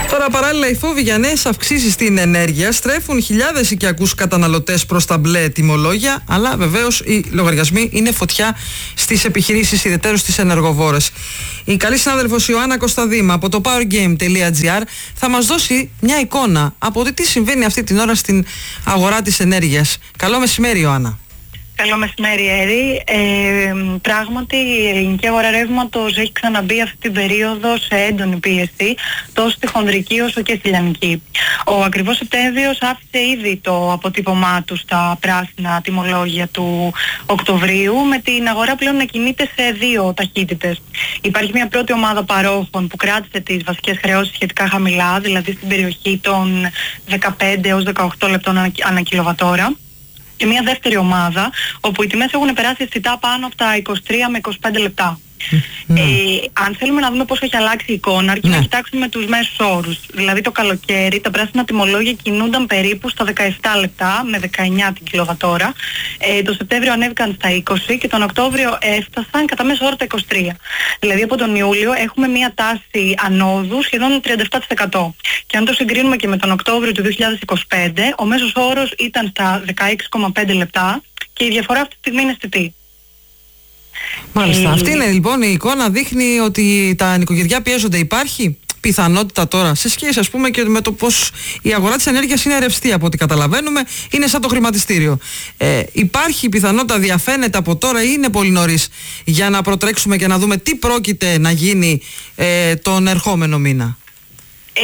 Τώρα, παράλληλα, οι φόβοι για νέες αυξήσεις στην ενέργεια στρέφουν χιλιάδες οικιακούς καταναλωτές προς τα μπλε τιμολόγια, αλλά βεβαίως οι λογαριασμοί είναι φωτιά στις επιχειρήσεις, ιδιαιτέρως στις ενεργοβόρες. Η καλή συνάδελφος Ιωάννα Κωνσταντίμα από το powergame.gr θα μας δώσει μια εικόνα από το τι συμβαίνει αυτή την ώρα στην αγορά της ενέργειας. Καλό μεσημέρι, Ιωάννα. Καλό μεσημέρι, Έρη. Ε, πράγματι, η ελληνική αγορά ρεύματος έχει ξαναμπεί αυτή την περίοδο σε έντονη πίεση, τόσο στη χονδρική όσο και στη λιανική. Ο ακριβώς Σεπτέμβριος άφησε ήδη το αποτύπωμά του στα πράσινα τιμολόγια του Οκτωβρίου, με την αγορά πλέον να κινείται σε δύο ταχύτητες. Υπάρχει μια πρώτη ομάδα παρόχων που κράτησε τις βασικές χρεώσεις σχετικά χαμηλά, δηλαδή στην περιοχή των δεκαπέντε έως δεκαοκτώ λεπτών ανά κιλοβατόρα. Και μια δεύτερη ομάδα, όπου οι τιμές έχουν περάσει αισθητά πάνω από τα είκοσι τρία με είκοσι πέντε λεπτά. Mm. Ε, αν θέλουμε να δούμε πώς έχει αλλάξει η εικόνα, αρκεί mm. να κοιτάξουμε τους μέσους όρους. Δηλαδή το καλοκαίρι τα πράσινα τιμολόγια κινούνταν περίπου στα δεκαεπτά λεπτά με δεκαεννιά την κιλοβατόρα. Ε, το Σεπτέμβριο ανέβηκαν στα είκοσι και τον Οκτώβριο έφτασαν κατά μέσο όρο τα είκοσι τρία. Δηλαδή από τον Ιούλιο έχουμε μια τάση ανόδου σχεδόν τριάντα επτά τοις εκατό. Και αν το συγκρίνουμε και με τον Οκτώβριο του δύο χιλιάδες είκοσι πέντε, ο μέσος όρος ήταν στα δεκαέξι κόμμα πέντε λεπτά και η διαφορά αυτή τη στιγμή είναι αισθητή. Μάλιστα. Ε, Αυτή είναι λοιπόν η εικόνα, δείχνει ότι τα νοικοκυριά πιέζονται. Υπάρχει πιθανότητα τώρα, σε σχέση ας πούμε και με το πως η αγορά της ενέργειας είναι ρευστή από ό,τι καταλαβαίνουμε, είναι σαν το χρηματιστήριο. Ε, υπάρχει πιθανότητα, διαφαίνεται από τώρα ή είναι πολύ νωρίς για να προτρέξουμε και να δούμε τι πρόκειται να γίνει ε, τον ερχόμενο μήνα? Ε,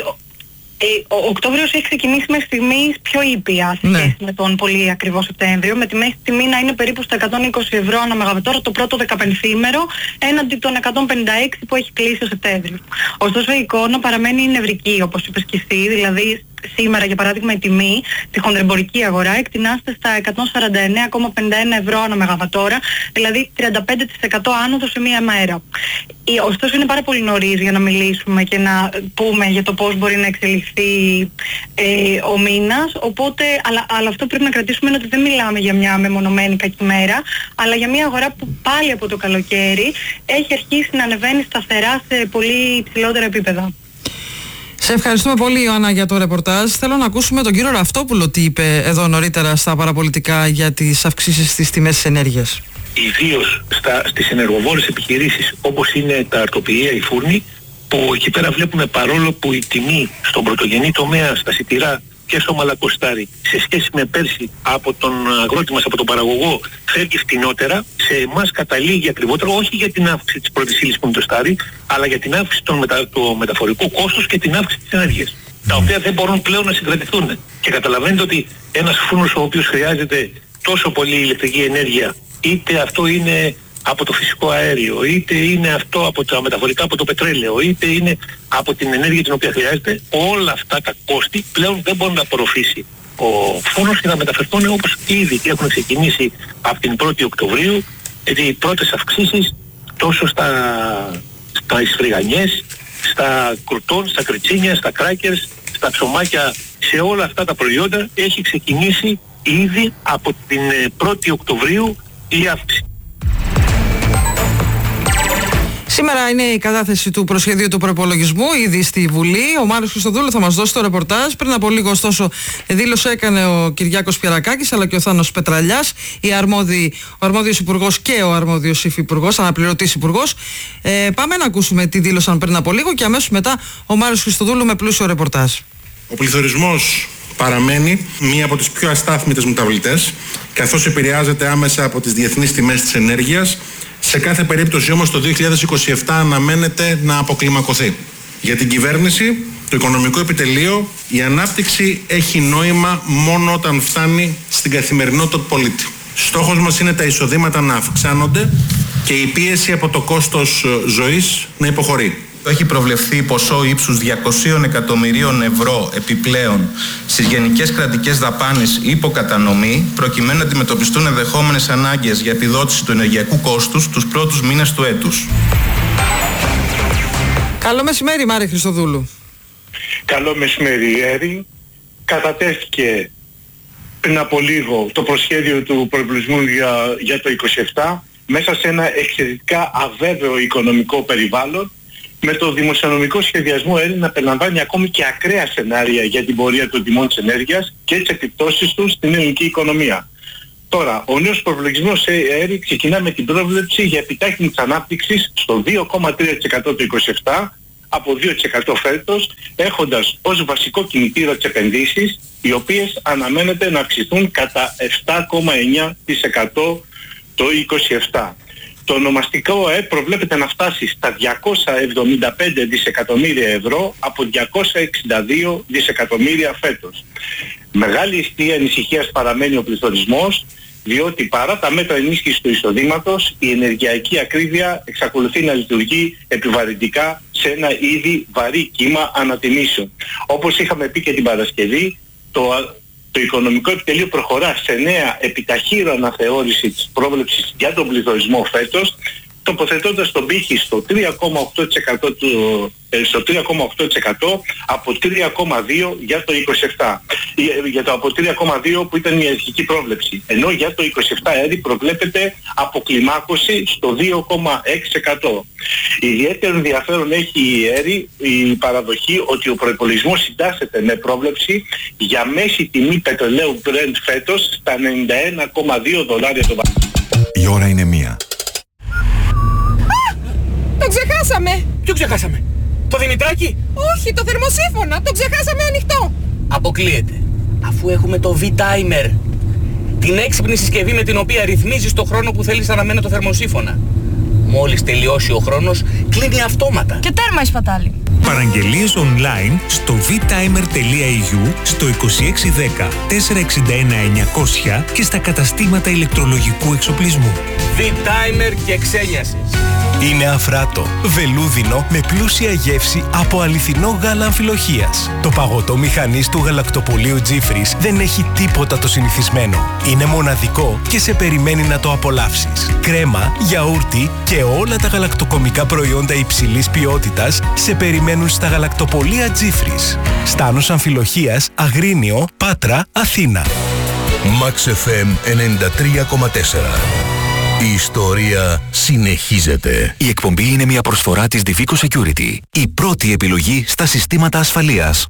Ο Οκτώβριος έχει ξεκινήσει μέχρι στιγμής πιο ήπια σε σχέση ναι. με τον πολύ ακριβό Σεπτέμβριο, με τη μέση τιμή να είναι περίπου στα εκατόν είκοσι ευρώ ανά μεγαβατόρα το πρώτο δεκαπενθήμερο, έναντι των εκατόν πενήντα έξι που έχει κλείσει ο Σεπτέμβριος. Ωστόσο η εικόνα παραμένει νευρική, όπως είπες και εσύ, δηλαδή σήμερα για παράδειγμα η τιμή στη χονδρεμπορική αγορά εκτινάται στα εκατόν σαράντα εννέα κόμμα πενήντα ένα ευρώ ανά μεγαβατόρα, δηλαδή τριάντα πέντε τοις εκατό άνοδο σε μία μέρα. Ωστόσο είναι πάρα πολύ νωρίς για να μιλήσουμε και να πούμε για το πώς μπορεί να εξελιχθεί ε, ο μήνας, οπότε, αλλά, αλλά αυτό πρέπει να κρατήσουμε είναι ότι δεν μιλάμε για μια μεμονωμένη κακή μέρα, αλλά για μια αγορά που πάλι από το καλοκαίρι έχει αρχίσει να ανεβαίνει σταθερά σε πολύ υψηλότερα επίπεδα. Σε ευχαριστούμε πολύ, Ιωάννα, για το ρεπορτάζ. Θέλω να ακούσουμε τον κύριο Ραυτόπουλο τι είπε εδώ νωρίτερα στα παραπολιτικά για τις αυξήσεις στις τιμές της ενέργειας. Ιδίως στα, στις ενεργοβόρες επιχειρήσεις όπως είναι τα αρτοποιεία, οι φούρνοι, που εκεί πέρα βλέπουμε παρόλο που η τιμή στον πρωτογενή τομέα, στα σιτηρά και στο μαλακοστάρι σε σχέση με πέρσι από τον αγρότη μας, από τον παραγωγό, φεύγει φτηνότερα, σε εμάς καταλήγει ακριβότερο, όχι για την αύξηση της πρώτης ύλης που είναι το στάρι, αλλά για την αύξηση του μετα... μεταφορικού κόστους και την αύξηση της ενέργειας, mm. τα οποία δεν μπορούν πλέον να συγκρατηθούν. Και καταλαβαίνετε ότι ένας φούρνος ο οποίος χρειάζεται τόσο πολύ ηλεκτρική ενέργεια, είτε αυτό είναι από το φυσικό αέριο, είτε είναι αυτό από τα μεταφορικά, από το πετρέλαιο, είτε είναι από την ενέργεια την οποία χρειάζεται, όλα αυτά τα κόστη πλέον δεν μπορούν να απορροφήσει ο φούρνος και να μεταφερθούν όπως ήδη έχουν ξεκινήσει από την πρώτη Οκτωβρίου, γιατί οι πρώτες αυξήσεις τόσο στα, στα ισφρυγανιές, στα κρουτών, στα κριτσίνια, στα κράκερς, στα ψωμάκια, σε όλα αυτά τα προϊόντα έχει ξεκινήσει ήδη από την πρώτη Οκτωβρίου η αύξηση. Σήμερα είναι η κατάθεση του προσχεδίου του προϋπολογισμού ήδη στη Βουλή. Ο Μάριος Χριστοδούλου θα μας δώσει το ρεπορτάζ. Πριν από λίγο, ωστόσο, δήλωση έκανε ο Κυριάκος Πιερακάκης αλλά και ο Θάνος Πετραλιάς, οι αρμόδιοι, ο αρμόδιος υπουργός και ο αρμόδιος υφυπουργός, αναπληρωτής υπουργός. Ε, πάμε να ακούσουμε τι δήλωσαν πριν από λίγο και αμέσως μετά ο Μάριος Χριστοδούλου με πλούσιο ρεπορτάζ. Ο πληθωρισμός παραμένει μία από τις πιο αστάθμιτες μεταβλητές, καθώς επηρεάζεται άμεσα από τις διεθνείς τιμές της ενέργειας. Σε κάθε περίπτωση όμως το δύο χιλιάδες είκοσι επτά αναμένεται να αποκλιμακωθεί. Για την κυβέρνηση, το οικονομικό επιτελείο, η ανάπτυξη έχει νόημα μόνο όταν φτάνει στην καθημερινότητα του πολίτη. Στόχος μας είναι τα εισοδήματα να αυξάνονται και η πίεση από το κόστος ζωής να υποχωρεί. Έχει προβλεφθεί ποσό ύψους διακόσια εκατομμυρίων ευρώ επιπλέον στις γενικές κρατικές δαπάνες υποκατανομή, προκειμένου να αντιμετωπιστούν ενδεχόμενες ανάγκες για επιδότηση του ενεργειακού κόστους τους πρώτους μήνες του έτους. Καλό μεσημέρι, Μάρη Χριστοδούλου. Καλό μεσημέρι, Έρη. Κατατέθηκε πριν από λίγο το προσχέδιο του προϋπολογισμού για, για το είκοσι επτά μέσα σε ένα εξαιρετικά αβέβαιο οικονομικό περιβάλλον, με το δημοσιονομικό σχεδιασμό ΕΡΗ να περιλαμβάνει ακόμη και ακραία σενάρια για την πορεία των τιμών της ενέργειας και τις επιπτώσεις του στην ελληνική οικονομία. Τώρα, ο νέος προβλογισμός ΕΡΗ ξεκινά με την πρόβλεψη για επιτάχυνση της ανάπτυξης στο δύο κόμμα τρία τοις εκατό το είκοσι επτά από δύο τοις εκατό φέτος, έχοντας ως βασικό κινητήρα τις επενδύσεις, οι οποίες αναμένεται να αυξηθούν κατά επτά κόμμα εννέα τοις εκατό το είκοσι επτά. Το ονομαστικό ΑΕΠ προβλέπεται να φτάσει στα διακόσια εβδομήντα πέντε δισεκατομμύρια ευρώ από διακόσια εξήντα δύο δισεκατομμύρια φέτος. Μεγάλη αιστεία ανησυχίας παραμένει ο πληθωρισμός, διότι παρά τα μέτρα ενίσχυσης του εισοδήματος, η ενεργειακή ακρίβεια εξακολουθεί να λειτουργεί επιβαρυντικά σε ένα ήδη βαρύ κύμα ανατιμήσεων. Όπως είχαμε πει και την Παρασκευή, το, το Οικονομικό Επιτελείο προχωρά σε νέα επιταχύρω αναθεώρηση της πρόβλεψης για τον πληθωρισμό φέτος, τοποθετώντας τον πύχη στο τρία κόμμα οκτώ τοις εκατό, του, ε, στο τρία κόμμα οκτώ τοις εκατό από τρία κόμμα δύο τοις εκατό για το είκοσι επτά. Για το από τρία κόμμα δύο που ήταν η αρχική πρόβλεψη. Ενώ για το είκοσι επτά ΕΡΗ προβλέπεται αποκλιμάκωση στο δύο κόμμα έξι τοις εκατό. Ιδιαίτερο ενδιαφέρον έχει η ΕΡΗ η παραδοχή ότι ο προϋπολογισμός συντάσσεται με πρόβλεψη για μέση τιμή πετρελαίου Brent φέτος στα ενενήντα ένα κόμμα δύο δολάρια το βαρέλ. Η ώρα είναι μία. Το ξεχάσαμε! Ποιο ξεχάσαμε? Το Δημητράκι? Όχι, το θερμοσύφωνα! Το ξεχάσαμε ανοιχτό! Αποκλείεται. Αφού έχουμε το V-Timer. Την έξυπνη συσκευή με την οποία ρυθμίζεις το χρόνο που θέλεις να αναμένει το θερμοσύφωνα. Μόλις τελειώσει ο χρόνος, κλείνει αυτόματα. Και τέρμα η σπατάλη. Παραγγελίες online στο βιτάιμερ τελεία ι γιου, στο είκοσι έξι δέκα τετρακόσια εξήντα ένα εννιακόσια και στα καταστήματα ηλεκτρολογικού εξοπλισμού. V-Timer και ξένιασες. Είναι αφράτο, βελούδινο με πλούσια γεύση από αληθινό γάλα αμφιλοχείας. Το παγωτό μηχανής του γαλακτοπολίου Τζίφρις δεν έχει τίποτα το συνηθισμένο. Είναι μοναδικό και σε περιμένει να το απολαύσεις. Κρέμα, γιαούρτι και όλα τα γαλακτοκομικά προϊόντα υψηλής ποιότητας σε περιμένουν στα γαλακτοπολία Τζίφρις. Στάνος Αμφιλοχείας, Αγρίνιο, Πάτρα, Αθήνα. Max εφ εμ ενενήντα τρία κόμμα τέσσερα. Η ιστορία συνεχίζεται. Η εκπομπή είναι μια προσφορά της Divico Security, η πρώτη επιλογή στα συστήματα ασφαλείας.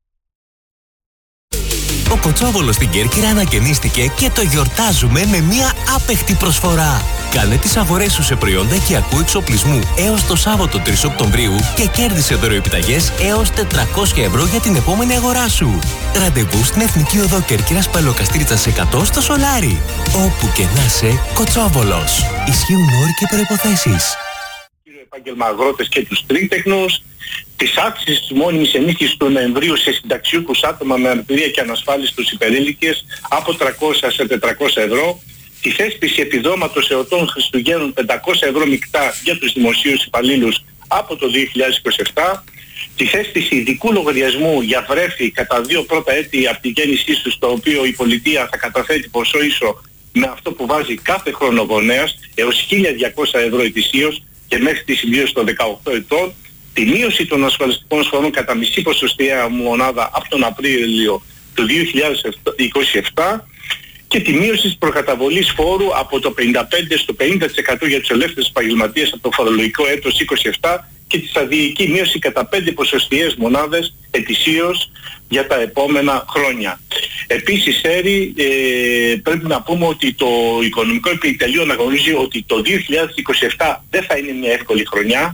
Ο Κοτσόβολος στην Κέρκυρα ανακαινίστηκε και το γιορτάζουμε με μια άπεχτη προσφορά. Κάνε τις αγορές σου σε προϊόντα οικιακού εξοπλισμού έως το Σάββατο τρεις Οκτωβρίου και κέρδισε δωροεπιταγές έως τετρακόσια ευρώ για την επόμενη αγορά σου. Ραντεβού στην Εθνική Οδό Κέρκυρας Παλαιοκαστρίτσας εκατό στο Σολάρι. Όπου και να σε, Κοτσόβολος. Ισχύουν όροι και προϋποθέσεις. Επάγγελμα αγρότες και τους τρίτεχνους, της αύξησης της μόνιμης ενίσχυσης του Νοεμβρίου σε συνταξιούχους άτομα με αναπηρία και ανασφάλιστους υπερήλικες από τριακόσια σε τετρακόσια ευρώ, τη θέσπιση επιδόματος εορτών Χριστουγέννων πεντακόσια ευρώ μεικτά για τους δημοσίους υπαλλήλους από το δύο χιλιάδες είκοσι επτά, τη θέσπιση ειδικού λογαριασμού για βρέφη κατά δύο πρώτα έτη από τη γέννησή του, στο οποίο η πολιτεία θα καταθέτει ποσό ίσο με αυτό που βάζει κάθε χρόνο γονέας έως χίλια διακόσια ευρώ ετησίως και μέχρι τη συμπλήρωση των δεκαοκτώ ετών, τη μείωση των ασφαλιστικών εισφορών κατά μισή ποσοστιαία μονάδα από τον Απρίλιο του δύο χιλιάδες είκοσι επτά και τη μείωση της προκαταβολής φόρου από το πενήντα πέντε στο πενήντα τοις εκατό για τους ελεύθερους επαγγελματίες από το φορολογικό έτος είκοσι επτά και τη σταδιακή μείωση κατά πέντε ποσοστιαίες μονάδες ετησίως για τα επόμενα χρόνια. Επίσης, ΕΡΗ, ε, πρέπει να πούμε ότι το Οικονομικό Επιτελείο αναγνωρίζει ότι το δύο χιλιάδες είκοσι επτά δεν θα είναι μια εύκολη χρονιά,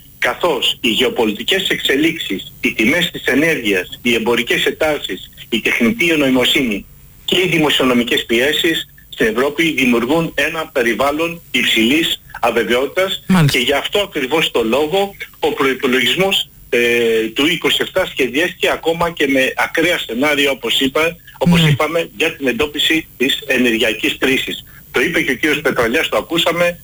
καθώς οι γεωπολιτικές εξελίξεις, οι τιμές της ενέργειας, οι εμπορικές ετάσεις, η τεχνητή νοημοσύνη και οι δημοσιονομικές πιέσεις στην Ευρώπη δημιουργούν ένα περιβάλλον υψηλής αβεβαιότητας. Μάλιστα. Και γι' αυτό ακριβώς το λόγο ο προϋπολογισμός ε, του είκοσι επτά σχεδιάστηκε ακόμα και με ακραία σενάρια, όπως, είπα, όπως mm. είπαμε, για την εντόπιση της ενεργειακής κρίσης. Το είπε και ο κύριος Πετραλιάς, το ακούσαμε,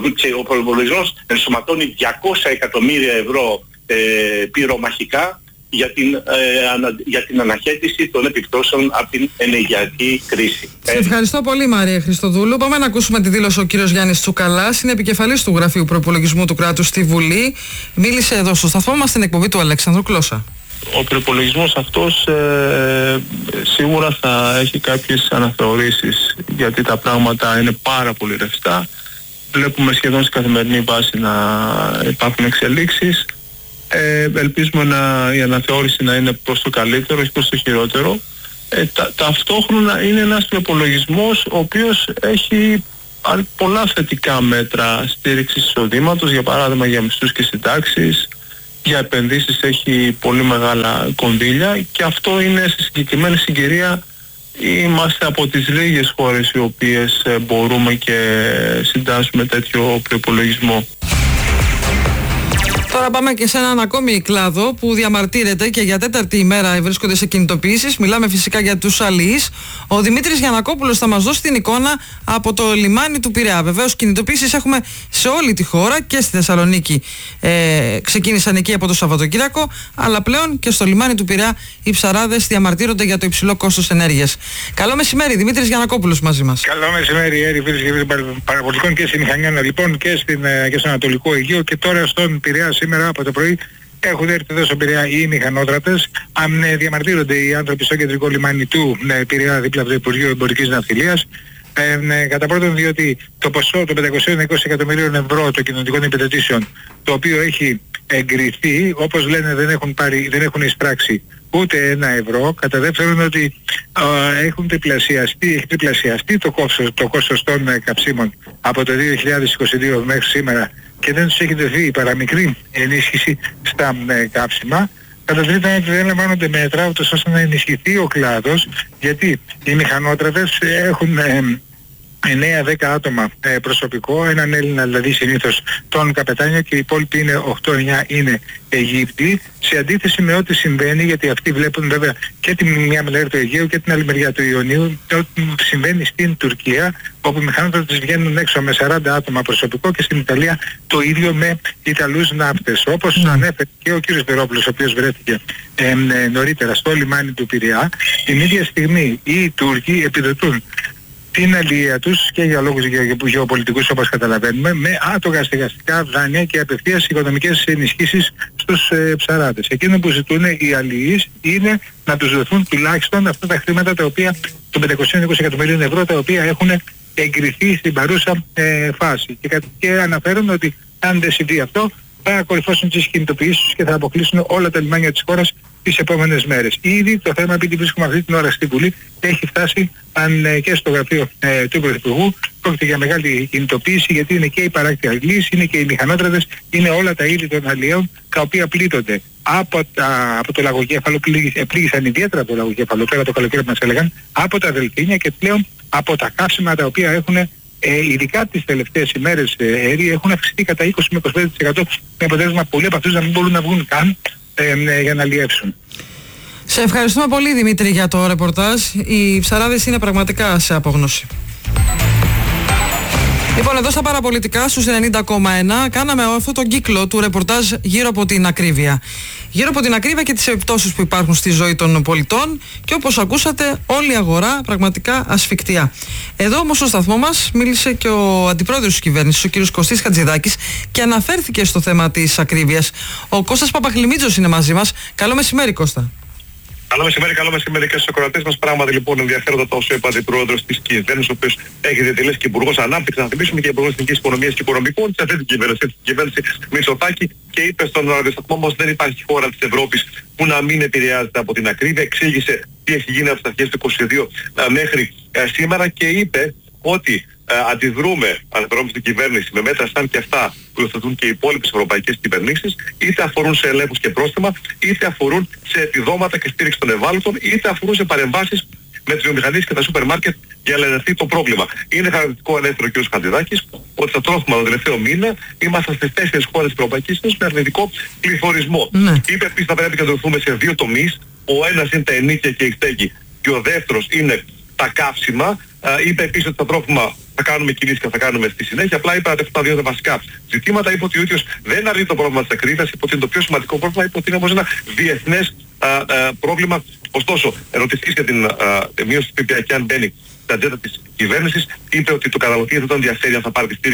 ο προϋπολογισμός ενσωματώνει διακόσια εκατομμύρια ευρώ ε, πυρομαχικά για την, ε, ανα, για την αναχέτηση των επιπτώσεων από την ενεργειακή κρίση. Σε ευχαριστώ πολύ, Μαρία Χριστοδούλου. Πάμε να ακούσουμε τη δήλωση ο κύριος Γιάννης Τσουκαλάς, είναι επικεφαλής του Γραφείου Προϋπολογισμού του Κράτους στη Βουλή. Μίλησε εδώ στο σταθμό μας στην εκπομπή του Αλέξανδρου Κλώσσα. Ο προϋπολογισμός αυτός ε, σίγουρα θα έχει κάποιες αναθεωρήσεις, γιατί τα πράγματα είναι πάρα πολύ ρευστά. Βλέπουμε σχεδόν σε καθημερινή βάση να υπάρχουν εξελίξεις. Ε, ελπίζουμε να, η αναθεώρηση να είναι προς το καλύτερο, όχι προς το χειρότερο. Ε, τα, ταυτόχρονα είναι ένας προϋπολογισμός ο οποίος έχει πολλά θετικά μέτρα στήριξης εισοδήματος, για παράδειγμα για μισθούς και συντάξεις, για επενδύσεις έχει πολύ μεγάλα κονδύλια, και αυτό είναι στη συγκεκριμένη συγκυρία. Είμαστε από τις λίγες χώρες οι οποίες μπορούμε και συντάσσουμε τέτοιο προϋπολογισμό. Τώρα πάμε και σε έναν ακόμη κλάδο που διαμαρτύρεται και για τέταρτη ημέρα βρίσκονται σε κινητοποιήσεις. Μιλάμε φυσικά για τους αλληλείς. Ο Δημήτρης Γιαννακόπουλος θα μας δώσει την εικόνα από το λιμάνι του Πειραιά. Βεβαίως κινητοποιήσεις έχουμε σε όλη τη χώρα και στη Θεσσαλονίκη. Ε, ξεκίνησαν εκεί από το Σαββατοκύριακο, αλλά πλέον και στο λιμάνι του Πειραιά οι ψαράδες διαμαρτύρονται για το υψηλό κόστος ενέργειας. Καλό μεσημέρι, Δημήτρης Γιαννακόπουλος μαζί μας. Καλό μεσημέρι, Έρη, φίλες και φίλοι παραπολιτικών και στη Μηχανιώνα, λοιπόν, και, στην, και στο Ανατολικό Αιγαίο, και τώρα στον Πειραιά. Σήμερα από το πρωί έχουν έρθει εδώ στον Πειραιά οι μηχανότρατες. Αν ε, διαμαρτύρονται οι άνθρωποι στο κεντρικό λιμάνι του ε, Πειραιά, δίπλα από το Υπουργείο Εμπορικής Ναυτιλίας. Ε, ε, κατά πρώτον, διότι το ποσό των πεντακόσιων είκοσι εκατομμυρίων ευρώ των κοινωνικών επιδοτήσεων, το οποίο έχει εγκριθεί, όπως λένε, δεν έχουν, πάρει, δεν έχουν εισπράξει ούτε ένα ευρώ. Κατά δεύτερον, ότι ε, έχουν τριπλασιαστεί, έχει τριπλασιαστεί το κόστος, το κόστος των ε, καυσίμων από το δύο χιλιάδες είκοσι δύο μέχρι σήμερα, και δεν τους έχει δοθεί η παραμικρή ενίσχυση στα ε, καύσιμα. Κατά τρίτον, ότι δεν λαμβάνονται μέτρα ούτως ώστε να ενισχυθεί ο κλάδος, γιατί οι μηχανότρατες έχουν ε, εννέα δέκα άτομα ε, προσωπικό, έναν Έλληνα δηλαδή συνήθως τον καπετάνιο, και οι υπόλοιποι είναι οκτώ εννέα είναι Αιγύπτιοι, σε αντίθεση με ό,τι συμβαίνει, γιατί αυτοί βλέπουν βέβαια και την μια μεριά του Αιγαίου και την άλλη μεριά του Ιωνίου, ό,τι συμβαίνει στην Τουρκία, όπου οι μηχανότρατες βγαίνουν έξω με σαράντα άτομα προσωπικό, και στην Ιταλία το ίδιο με Ιταλούς ναύτες. Όπως mm. ανέφερε και ο κύριος Βερόπουλος, ο οποίος βρέθηκε ε, ε, νωρίτερα στο λιμάνι του Πειραιά, την ίδια στιγμή οι Τούρκοι επιδοτούν την αλληλεία τους και για λόγους γεωπολιτικούς, όπως καταλαβαίνουμε, με άτογα στεγαστικά δάνεια και απευθείας οικονομικές ενισχύσεις στους ε, ψαράδες. Εκείνο που ζητούν οι αλληλείς είναι να τους δοθούν τουλάχιστον αυτά τα χρήματα, τα οποία των πεντακόσιων είκοσι εκατομμυρίων ευρώ, τα οποία έχουν εγκριθεί στην παρούσα ε, φάση. Και, και αναφέρουν ότι αν δεν συμβεί αυτό, θα κορυφώσουν τις κινητοποιήσεις και θα αποκλείσουν όλα τα λιμάνια της χώρας τις επόμενες μέρες. Ήδη το θέμα, επειδή βρίσκουμε αυτή την ώρα στη Βουλή, έχει φτάσει αν, ε, και στο γραφείο ε, του Πρωθυπουργού. Πρόκειται για μεγάλη κινητοποίηση, γιατί είναι και οι παράκτοι αλληλείς, είναι και οι μηχανότρατες, είναι όλα τα είδη των αλλιέων, τα οποία πλήττονται από, τα, από το λαγοκέφαλο, πλήγησαν ιδιαίτερα από το λαγοκέφαλο, πέρα το καλοκαίρι που μας έλεγαν, από τα δελφίνια και πλέον από τα καύσιμα, τα οποία έχουν Ε, ειδικά τις τελευταίες ημέρες ε, ε, έχουν αυξηθεί κατά είκοσι με είκοσι πέντε τοις εκατό, με αποτέλεσμα πολλοί από αυτούς να μην μπορούν να βγουν καν ε, ε, για να αλλιεύσουν. Σε ευχαριστούμε πολύ, Δημήτρη, για το ρεπορτάζ. Οι ψαράδες είναι πραγματικά σε απόγνωση. Λοιπόν, εδώ στα παραπολιτικά στους ενενήντα κόμμα ένα κάναμε αυτό τον κύκλο του ρεπορτάζ γύρω από την ακρίβεια. Γύρω από την ακρίβεια και τις επιπτώσεις που υπάρχουν στη ζωή των πολιτών, και όπως ακούσατε, όλη η αγορά πραγματικά ασφικτιά. Εδώ όμως στο σταθμό μας μίλησε και ο αντιπρόεδρος της κυβέρνησης, ο κ. Κωστής Χατζηδάκης, και αναφέρθηκε στο θέμα της ακρίβειας. Ο Κώστας Παπαχλημίτζος είναι μαζί μας. Καλό μεσημέρι, Κώστα. Καλό μεσημέρι, καλό μεσημέρι και στους ακροατές μας. Πράγματι, λοιπόν, ενδιαφέροντα το όσο είπε ο αντιπρόεδρος της κυβέρνησης, ο οποίος έχει διατελέσει και υπουργός Ανάπτυξης, να θυμίσουμε, και υπουργός Εθνικής Οικονομίας και Οικονομικών, σε αυτή την κυβέρνηση, την κυβέρνηση Μητσοτάκη, και είπε στον ραδιοσταθμό μας: δεν υπάρχει χώρα της Ευρώπης που να μην επηρεάζεται από την ακρίβεια. Εξήγησε τι έχει γίνει από τις αρχές του είκοσι δύο μέχρι ε, σήμερα, και είπε ότι ε, αντιδρούμε, αναφερόμαστε στην κυβέρνηση, με μέτρα σαν και αυτά που υιοθετούν και οι υπόλοιπες ευρωπαϊκές κυβερνήσεις, είτε αφορούν σε ελέγχους και πρόστιμα, είτε αφορούν σε επιδόματα και στήριξη των ευάλωτων, είτε αφορούν σε παρεμβάσεις με τις βιομηχανίες και τα σούπερ μάρκετ για να ελεγχθεί το πρόβλημα. Είναι χαρακτηριστικό, ανέφερε ο κ. Χατζηδάκης, ότι στα τρόφιμα τον τελευταίο μήνα είμαστε στις τέσσερις χώρες της Ευρωπαϊκής Ένωσης με αρνητικό πληθωρισμό. Ναι. Είπε επίσης θα πρέπει να επικεντρωθούμε σε δύο τομείς. Ο ένας είναι τα ενίκια και η στέγη, και ο δεύτερος είναι τα καύσιμα. Uh, είπε επίσης ότι τα τρόφιμα θα κάνουμε κινήσεις και θα κάνουμε στη συνέχεια. Απλά είπε ότι αυτά τα δύο τα βασικά ζητήματα. Είπε ότι ο ίδιος δεν αρνεί το πρόβλημα της ακρίβειας, είπε ότι είναι το πιο σημαντικό πρόβλημα, είπε ότι είναι όμως ένα διεθνές uh, uh, πρόβλημα. Ωστόσο, ερωτηθείς για την uh, μείωση της ΦΠΑ και αν μπαίνει στην ατζέντα της κυβέρνησης, είπε ότι το καταναλωτή δεν τον ενδιαφέρει αν θα πάρει τη στήριξη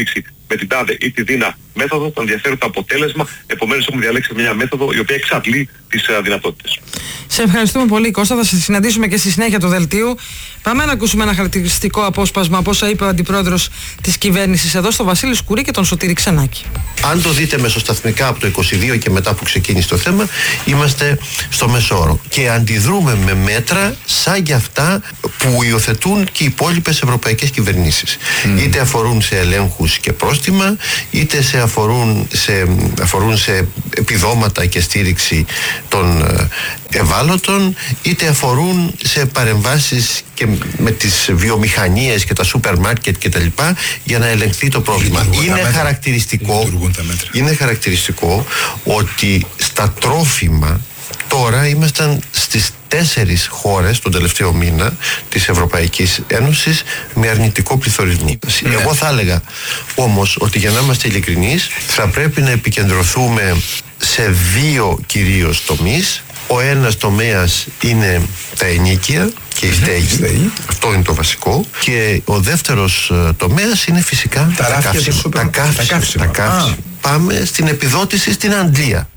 με την τάδε ή τη δίνα μέθοδο, τον ενδιαφέρει το αποτέλεσμα. Επομένως, έχουμε διαλέξει μια μέθοδο η οποία εξαντλεί τις uh, δυνατότητες. Σε ευχαριστούμε πολύ, Κώστα. Θα σε συναντήσουμε και στη συνέχεια του δελτίου. Πάμε να ακούσουμε ένα χαρακτηριστικό απόσπασμα από όσα είπε ο αντιπρόεδρος της κυβέρνησης εδώ, στο Βασίλη Σκουρί και τον Σωτήρη Ξενάκη. Αν το δείτε μεσοσταθμικά από το είκοσι δύο και μετά που ξεκίνησε το θέμα, είμαστε στο μεσόωρο. Και αντιδρούμε με μέτρα σαν και αυτά που υιοθετούν και οι υπόλοιπες ευρωπαϊκές κυβερνήσεις. Mm. Είτε αφορούν σε ελέγχους και πρόστιμα, είτε σε αφορούν, σε, αφορούν σε επιδόματα και στήριξη των ευάλωτων, είτε αφορούν σε παρεμβάσεις και με τις βιομηχανίες και τα σούπερ μάρκετ και τα λοιπά, για να ελεγχθεί το πρόβλημα. Είναι χαρακτηριστικό, είναι χαρακτηριστικό ότι στα τρόφιμα τώρα ήμασταν στις τέσσερις χώρες τον τελευταίο μήνα της Ευρωπαϊκής Ένωσης με αρνητικό πληθωρισμό. Ναι. Εγώ θα έλεγα όμως ότι, για να είμαστε ειλικρινείς, θα πρέπει να επικεντρωθούμε σε δύο κυρίως τομείς. Ο ένας τομέας είναι τα ενοίκια και η στέγη. Αυτό είναι το βασικό. Και ο δεύτερος τομέας είναι φυσικά τα, τα καύσιμα. Τα καύσιμα. Τα καύσιμα. Πάμε στην επιδότηση στην Αγγλία.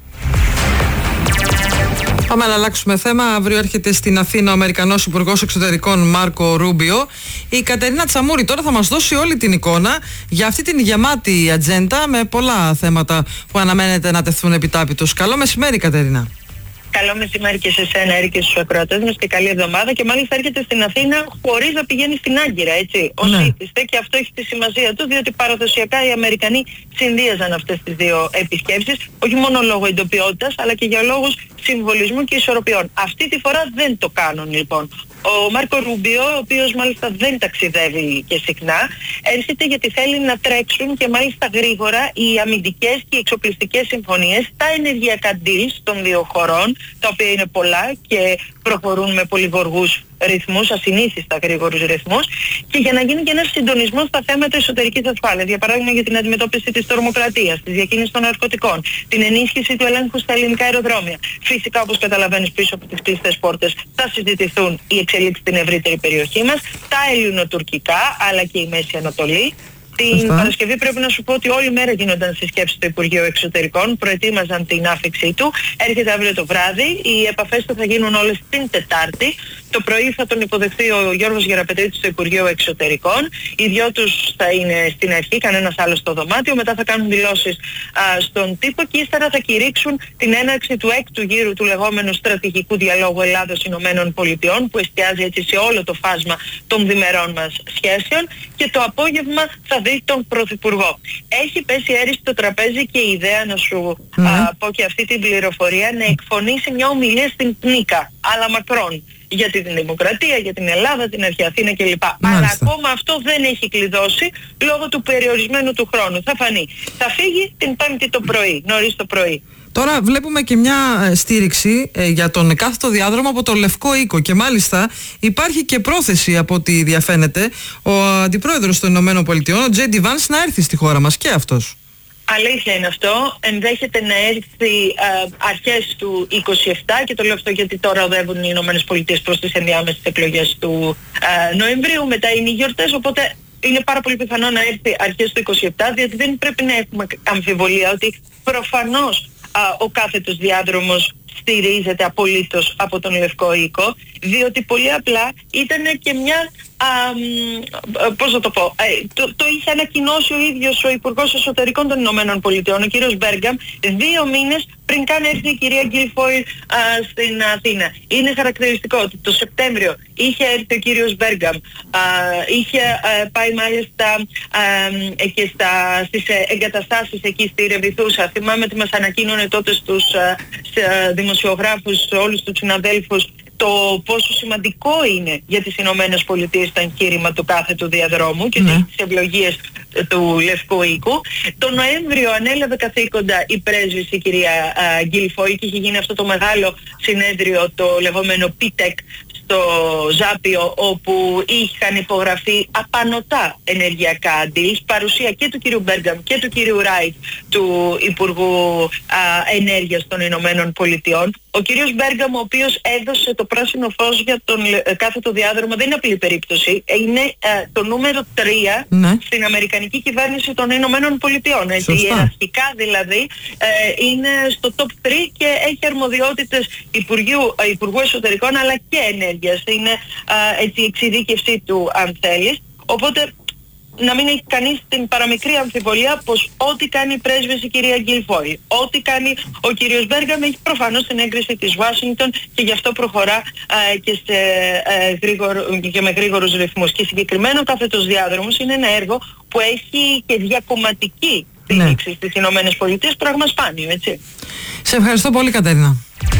Πάμε να αλλάξουμε θέμα. Αύριο έρχεται στην Αθήνα ο Αμερικανός Υπουργός Εξωτερικών Μάρκο Ρούμπιο. Η Κατερίνα Τσαμούρη τώρα θα μας δώσει όλη την εικόνα για αυτή την γεμάτη ατζέντα με πολλά θέματα που αναμένεται να τεθούν επιτάπητος. Καλό μεσημέρι, Κατερίνα. Καλό μεσημέρι και σε εσένα, Έρη, και στους ακροατές μας, και καλή εβδομάδα. Και μάλιστα έρχεται στην Αθήνα χωρίς να πηγαίνει στην Άγκυρα, έτσι. Ως Ναι. ήθιστε, και αυτό έχει τη σημασία του, διότι παραδοσιακά οι Αμερικανοί συνδύαζαν αυτές τις δύο επισκέψεις, όχι μόνο λόγω εντοπιότητας, αλλά και για λόγους συμβολισμού και ισορροπιών. Αυτή τη φορά δεν το κάνουν, λοιπόν. Ο Μάρκο Ρούμπιο, ο οποίος μάλιστα δεν ταξιδεύει και συχνά, έρχεται γιατί θέλει να τρέξουν και μάλιστα γρήγορα οι αμυντικές και οι εξοπλιστικές συμφωνίες, τα ενεργειακά deals των δύο χωρών, τα οποία είναι πολλά και προχωρούν με πολύ γοργούς ρυθμούς, ασυνήθιστα γρήγορους ρυθμούς, και για να γίνει και ένας συντονισμός στα θέματα εσωτερικής ασφάλειας. Για παράδειγμα, για την αντιμετώπιση της τρομοκρατίας, της διακίνησης των ναρκωτικών, την ενίσχυση του ελέγχου στα ελληνικά αεροδρόμια. Φυσικά, όπως καταλαβαίνεις, πίσω από τις κλειστές πόρτες θα συζητηθούν οι εξελίξεις στην ευρύτερη περιοχή μας, τα ελληνοτουρκικά αλλά και η Μέση Ανατολή. Την Φωστά. Παρασκευή πρέπει να σου πω ότι όλη μέρα γίνονταν συσκέψεις στο Υπουργείο Εξωτερικών, προετοίμαζαν την άφηξή του. Έρχεται αύριο το βράδυ, οι επαφές του θα γίνουν όλες την Τετάρτη. Το πρωί θα τον υποδεχθεί ο Γιώργος Γεραπετρίτης στο Υπουργείο Εξωτερικών. Οι δυο τους θα είναι στην αρχή, κανένας άλλος στο δωμάτιο. Μετά θα κάνουν δηλώσεις α, στον τύπο και ύστερα θα κηρύξουν την έναρξη του έκτου γύρου του λεγόμενου στρατηγικού διαλόγου Ελλάδος-Ηνωμένων Πολιτειών, που εστιάζει έτσι σε όλο το φάσμα των διμερών μας σχέσεων. Και το απόγευμα θα δει τον Πρωθυπουργό. Έχει πέσει, Έρη, στο τραπέζι και η ιδέα, να σου mm. α, πω και αυτή την πληροφορία, να εκφωνήσει μια ομιλία στην Πνίκα, αλλά Μακρόν, για την δημοκρατία, για την Ελλάδα, την Αρχαία Αθήνα κλπ. Αλλά ακόμα αυτό δεν έχει κλειδώσει λόγω του περιορισμένου του χρόνου. Θα φανεί. Θα φύγει την Πέμπτη το πρωί, νωρίς το πρωί. Τώρα βλέπουμε και μια στήριξη ε, για τον κάθετο διάδρομο από το Λευκό Οίκο, και μάλιστα υπάρχει και πρόθεση, από ό,τι διαφαίνεται, ο αντιπρόεδρος των Ηνωμένων Πολιτειών, ο Τζέι Ντι Βάνς, να έρθει στη χώρα μας και αυτός. Αλήθεια είναι αυτό. Ενδέχεται να έρθει α, αρχές του είκοσι επτά, και το λέω αυτό γιατί τώρα οδεύουν οι Ηνωμένες Πολιτείες προς τις ενδιάμεσες εκλογές του α, Νοεμβρίου. Μετά είναι οι γιορτές, οπότε είναι πάρα πολύ πιθανό να έρθει αρχές του είκοσι επτά, διότι δεν πρέπει να έχουμε αμφιβολία ότι προφανώς α, ο κάθετος διάδρομος στηρίζεται απολύτως από τον Λευκό Οίκο, διότι πολύ απλά ήταν και μια, α, πώς να το πω, ε, το, το είχε ανακοινώσει ο ίδιος ο Υπουργός Εσωτερικών των Ηνωμένων Πολιτειών, ο κύριος Μπέργκαμ, δύο μήνες πριν καν έρθει η κυρία Γκίλφοιλ στην Αθήνα. Είναι χαρακτηριστικό ότι το Σεπτέμβριο είχε έρθει ο κύριος Μπέργκαμ, α, είχε α, πάει μάλιστα α, και στα, στις εγκαταστάσεις εκεί στη Ρεβιθούσα. Θυμάμαι ότι μας ανακοίνωνε τότε στους α, δημοσιογράφους, όλους τους συναδέλφους, το πόσο σημαντικό είναι για τις Ηνωμένες Πολιτείες το εγχείρημα του κάθετου διαδρόμου και mm. τις ευλογίες του Λευκού Οίκου. Το Νοέμβριο ανέλαβε καθήκοντα η πρέσβης, η κυρία Γκίλφοιλ, και είχε γίνει αυτό το μεγάλο συνέδριο, το λεγόμενο πι τεκ, στο Ζάπιο, όπου είχαν υπογραφεί απανωτά ενεργειακά deals, παρουσία και του κύριου Μπέργκαμ και του κύριου Ράιτ, του Υπουργού α, Ενέργειας των Ηνωμένων Πολιτειών. Ο κύριος Μπέργαμο, ο οποίος έδωσε το πράσινο φως για τον ε, κάθετο διάδρομο, δεν είναι απλή περίπτωση. Είναι ε, το νούμερο τρία ναι. στην Αμερικανική κυβέρνηση των Ηνωμένων Πολιτειών. Έτσι, ιεραρχικά δηλαδή ε, είναι στο top τρία και έχει αρμοδιότητες Υπουργείου, ε, Υπουργού Εσωτερικών αλλά και Ενέργειας. Είναι ε, έτσι, η εξειδίκευσή του, αν θέλεις. Οπότε να μην έχει κανείς την παραμικρή αμφιβολία πως ό,τι κάνει η πρέσβης η κυρία Γκίλφοη, ό,τι κάνει ο κύριος Μπέργαμ έχει προφανώς την έγκριση της Ουάσιγκτον και γι' αυτό προχωρά α, και, σε, α, γρήγορο, και με γρήγορους ρυθμούς. Και συγκεκριμένο κάθετος διάδρομος είναι ένα έργο που έχει και διακομματική στήριξη ναι. στις Ηνωμένες Πολιτείες, πράγμα σπάνιο, έτσι. Σε ευχαριστώ πολύ, Κατερίνα.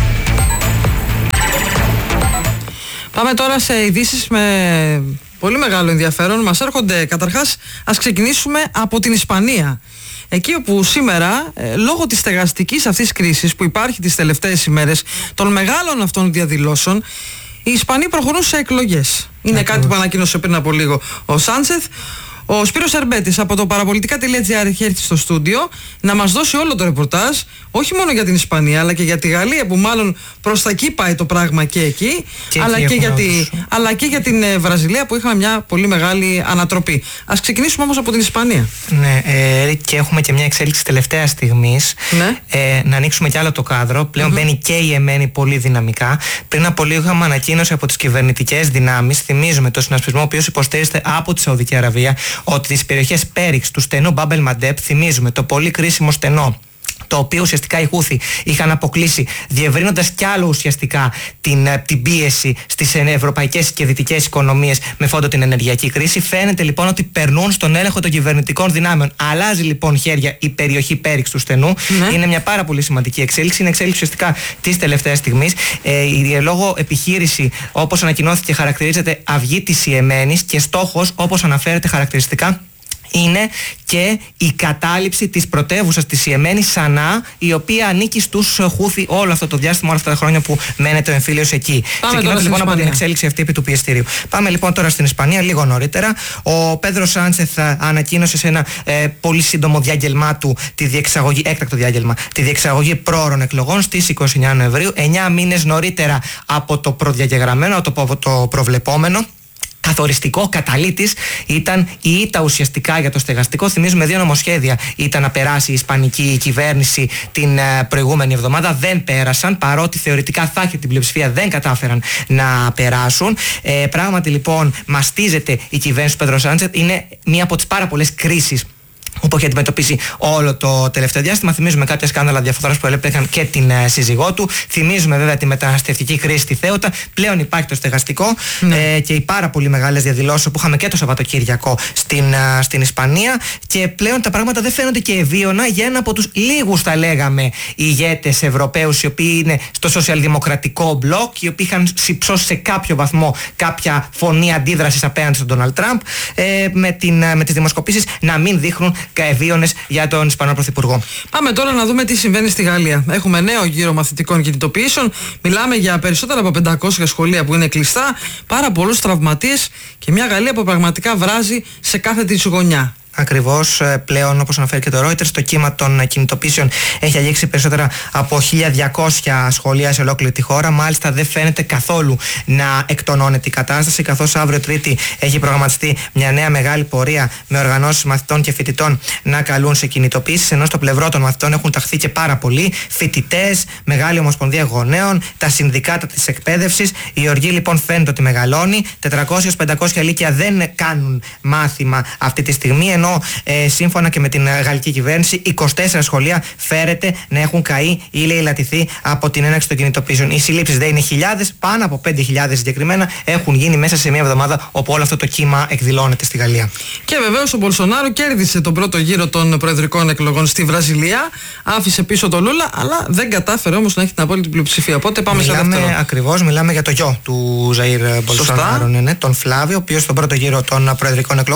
Πάμε τώρα σε ειδήσεις με πολύ μεγάλο ενδιαφέρον. Μας έρχονται καταρχάς, ας ξεκινήσουμε από την Ισπανία. Εκεί όπου σήμερα, ε, λόγω της στεγαστικής αυτής κρίσης που υπάρχει τις τελευταίες ημέρες, των μεγάλων αυτών διαδηλώσεων, οι Ισπανοί προχωρούν σε εκλογές. Είναι κάτι που ανακοίνωσε πριν από λίγο ο Σάντσεθ. Ο Σπύρος Ερμπέτης από το παραπολιτικά τελεία τζι άρ έχει έρθει στο στούντιο να μας δώσει όλο το ρεπορτάζ, όχι μόνο για την Ισπανία αλλά και για τη Γαλλία, που μάλλον προς τα εκεί πάει το πράγμα και εκεί, και αλλά, και για τη, αλλά και για την ε, Βραζιλία, που είχαμε μια πολύ μεγάλη ανατροπή. Ας ξεκινήσουμε όμως από την Ισπανία. Ναι, ε, και έχουμε και μια εξέλιξη τελευταία στιγμής. Ναι. Ε, να ανοίξουμε κι άλλο το κάδρο. Πλέον mm-hmm. μπαίνει και η Εμένη πολύ δυναμικά. Πριν από λίγο είχαμε ανακοίνωση από τις κυβερνητικές δυνάμεις. Θυμίζουμε το συνασπισμό ο οποίος υποστηρίζεται από τη Σαουδική Αραβία, ότι τις περιοχές Πέριξ του στενού Μπάμπελ Μαντέπ, θυμίζουμε το πολύ κρίσιμο στενό, το οποίο ουσιαστικά οι Χούθι είχαν αποκλείσει, διευρύνοντας κι άλλο ουσιαστικά την, την πίεση στις ευρωπαϊκές και δυτικές οικονομίες με φόντο την ενεργειακή κρίση. Φαίνεται λοιπόν ότι περνούν στον έλεγχο των κυβερνητικών δυνάμεων. Αλλάζει λοιπόν χέρια η περιοχή Πέριξ του στενού. Ναι. Είναι μια πάρα πολύ σημαντική εξέλιξη. Είναι εξέλιξη ουσιαστικά της τελευταίας στιγμής. Ε, η λόγω επιχείρηση, όπως ανακοινώθηκε, χαρακτηρίζεται αυγή της Ιεμένης και στόχος, όπως αναφέρεται χαρακτηριστικά, είναι και η κατάληψη της πρωτεύουσας της Ιεμένης, Σανά, η οποία ανήκει στους Χούθι όλο αυτό το διάστημα, όλα αυτά τα χρόνια που μένεται ο εμφύλιος εκεί. Ξεκινώντας λοιπόν από την εξέλιξη αυτή επί του πιεστηρίου. Πάμε λοιπόν τώρα στην Ισπανία, λίγο νωρίτερα. Ο Πέδρο Σάντσεθ ανακοίνωσε σε ένα ε, πολύ σύντομο διάγγελμά του τη διεξαγωγή, έκτακτο διάγγελμα, τη διεξαγωγή πρόωρων εκλογών στις είκοσι εννέα Νοεμβρίου, εννιά μήνες νωρίτερα από το προδιαγεγραμμένο, από το προβλεπόμενο. Καθοριστικό καταλήτης ήταν η ήττα ουσιαστικά για το στεγαστικό. Θυμίζουμε δύο νομοσχέδια ήταν να περάσει η ισπανική κυβέρνηση την προηγούμενη εβδομάδα. Δεν πέρασαν, παρότι θεωρητικά θα είχε την πλειοψηφία, δεν κατάφεραν να περάσουν. Ε, πράγματι λοιπόν μαστίζεται η κυβέρνηση του Πέδρο Σάντσεθ. Είναι μία από τις πάρα πολλές κρίσεις που έχει αντιμετωπίσει όλο το τελευταίο διάστημα. Θυμίζουμε κάποια σκάνδαλα διαφθοράς που έλεπαν και την ε, σύζυγό του. Θυμίζουμε βέβαια τη μεταναστευτική κρίση στη Θέουτα. Πλέον υπάρχει το στεγαστικό ναι. ε, και οι πάρα πολύ μεγάλες διαδηλώσεις που είχαμε και το Σαββατοκύριακο στην, ε, στην Ισπανία. Και πλέον τα πράγματα δεν φαίνονται και ευίωνα για ένα από τους λίγους, θα λέγαμε, ηγέτες Ευρωπαίους, οι οποίοι είναι στο σοσιαλδημοκρατικό μπλοκ, οι οποίοι είχαν συψώσει σε κάποιο βαθμό κάποια φωνή αντίδρασης απέναντι στον Ντόναλντ Τραμπ, ε, με, την, με τις δημοσκοπήσεις να μην δείχνουν ευίωνες για τον Ισπανό Πρωθυπουργό. Πάμε τώρα να δούμε τι συμβαίνει στη Γαλλία. Έχουμε νέο γύρο μαθητικών κινητοποιήσεων. Μιλάμε για περισσότερα από πεντακόσια σχολεία που είναι κλειστά, πάρα πολλούς τραυματίες και μια Γαλλία που πραγματικά βράζει σε κάθε της γωνιά. Ακριβώς, πλέον, όπως αναφέρει και το Reuters, το κύμα των κινητοποιήσεων έχει αγγίξει περισσότερα από χίλια διακόσια σχολεία σε ολόκληρη τη χώρα. Μάλιστα, δεν φαίνεται καθόλου να εκτονώνεται η κατάσταση, καθώς αύριο Τρίτη έχει προγραμματιστεί μια νέα μεγάλη πορεία με οργανώσεις μαθητών και φοιτητών να καλούν σε κινητοποιήσεις. Ενώ στο πλευρό των μαθητών έχουν ταχθεί και πάρα πολλοί φοιτητές, Μεγάλη Ομοσπονδία Γονέων, τα συνδικάτα της εκπαίδευσης. Η οργή λοιπόν φαίνεται ότι μεγαλώνει. τετρακόσια με πεντακόσια λύκεια δεν κάνουν μάθημα αυτή τη στιγμή, ενώ Ε, σύμφωνα και με την γαλλική κυβέρνηση, είκοσι τέσσερα σχολεία φέρεται να έχουν καεί ή λαιλατηθεί από την έναρξη των κινητοποιήσεων. Οι συλλήψεις δεν είναι χιλιάδες, πάνω από πέντε χιλιάδες συγκεκριμένα έχουν γίνει μέσα σε μια εβδομάδα, όπου όλο αυτό το κύμα εκδηλώνεται στη Γαλλία. Και βεβαίως ο Μπολσονάρο κέρδισε τον πρώτο γύρο των προεδρικών εκλογών στη Βραζιλία. Άφησε πίσω τον Λούλα, αλλά δεν κατάφερε όμως να έχει την απόλυτη πλειοψηφία. Οπότε πάμε μιλάμε, σε δεύτερο. Ακριβώς, μιλάμε για το γιο του Ζαΐρ Μπολσονάρο, ναι, τον Φλάβιο, ο οποίος στον πρώτο γύρο των προεδρικών εκλογών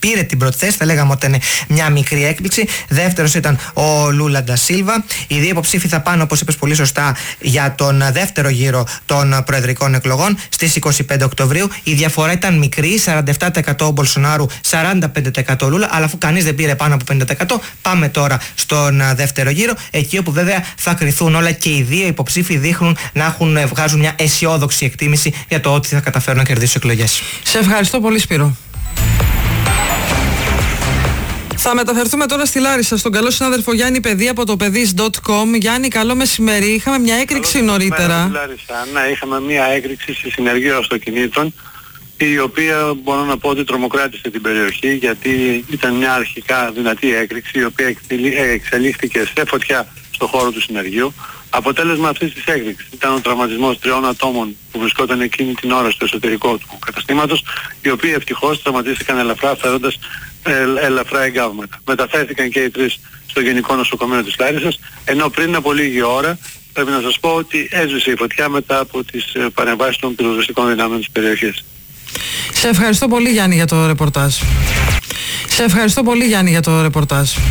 πήρε την πρώτη θέση, θα λέγαμε ότι είναι μια μικρή έκπληξη. Δεύτερος ήταν ο Λούλα ντα Σίλβα. Οι δύο υποψήφοι θα πάνε, όπως είπες πολύ σωστά, για τον δεύτερο γύρο των προεδρικών εκλογών στις είκοσι πέντε Οκτωβρίου. Η διαφορά ήταν μικρή, σαράντα επτά τοις εκατό ο Μπολσονάρου, σαράντα πέντε τοις εκατό ο Λούλα, αλλά αφού κανείς δεν πήρε πάνω από πενήντα τοις εκατό, πάμε τώρα στον δεύτερο γύρο, εκεί όπου βέβαια θα κριθούν όλα και οι δύο υποψήφοι δείχνουν να έχουν, βγάζουν μια αισιόδοξη εκτίμηση για το ότι θα καταφέρουν να κερδίσουν εκλογές. Σε ευχαριστώ πολύ, Σπύρο. Θα μεταφερθούμε τώρα στη Λάρισα, στον καλό συνάδελφο Γιάννη Παιδί από το παιδής τελεία κομ. Γιάννη, καλό μεσημέρι. Είχαμε μια έκρηξη καλό νωρίτερα. Λάρισα. Ναι, είχαμε μια έκρηξη στη συνεργείο αυτοκινήτων, η οποία μπορώ να πω ότι τρομοκράτησε την περιοχή, γιατί ήταν μια αρχικά δυνατή έκρηξη, η οποία εξελίχθηκε σε φωτιά στον χώρο του συνεργείου. Αποτέλεσμα αυτής της έκρηξης ήταν ο τραυματισμός τριών ατόμων που βρισκόταν εκείνη την ώρα στο εσωτερικό του καταστήματος, οι οποίοι ευτυχώς τραυματίστηκαν ελαφρά φέροντας ε, ελαφρά εγκάβματα. Μεταφέρθηκαν και οι τρεις στο Γενικό Νοσοκομείο της Λάρισσας, ενώ πριν από λίγη ώρα πρέπει να σας πω ότι έσβησε η φωτιά μετά από τις ε, παρεμβάσεις των πυροσβεστικών δυνάμεων της περιοχής. Σε ευχαριστώ πολύ, Γιάννη, για το ρεπορτάζ. Σε ευχαριστώ πολύ, Γιάννη, για το ρεπορτάζ.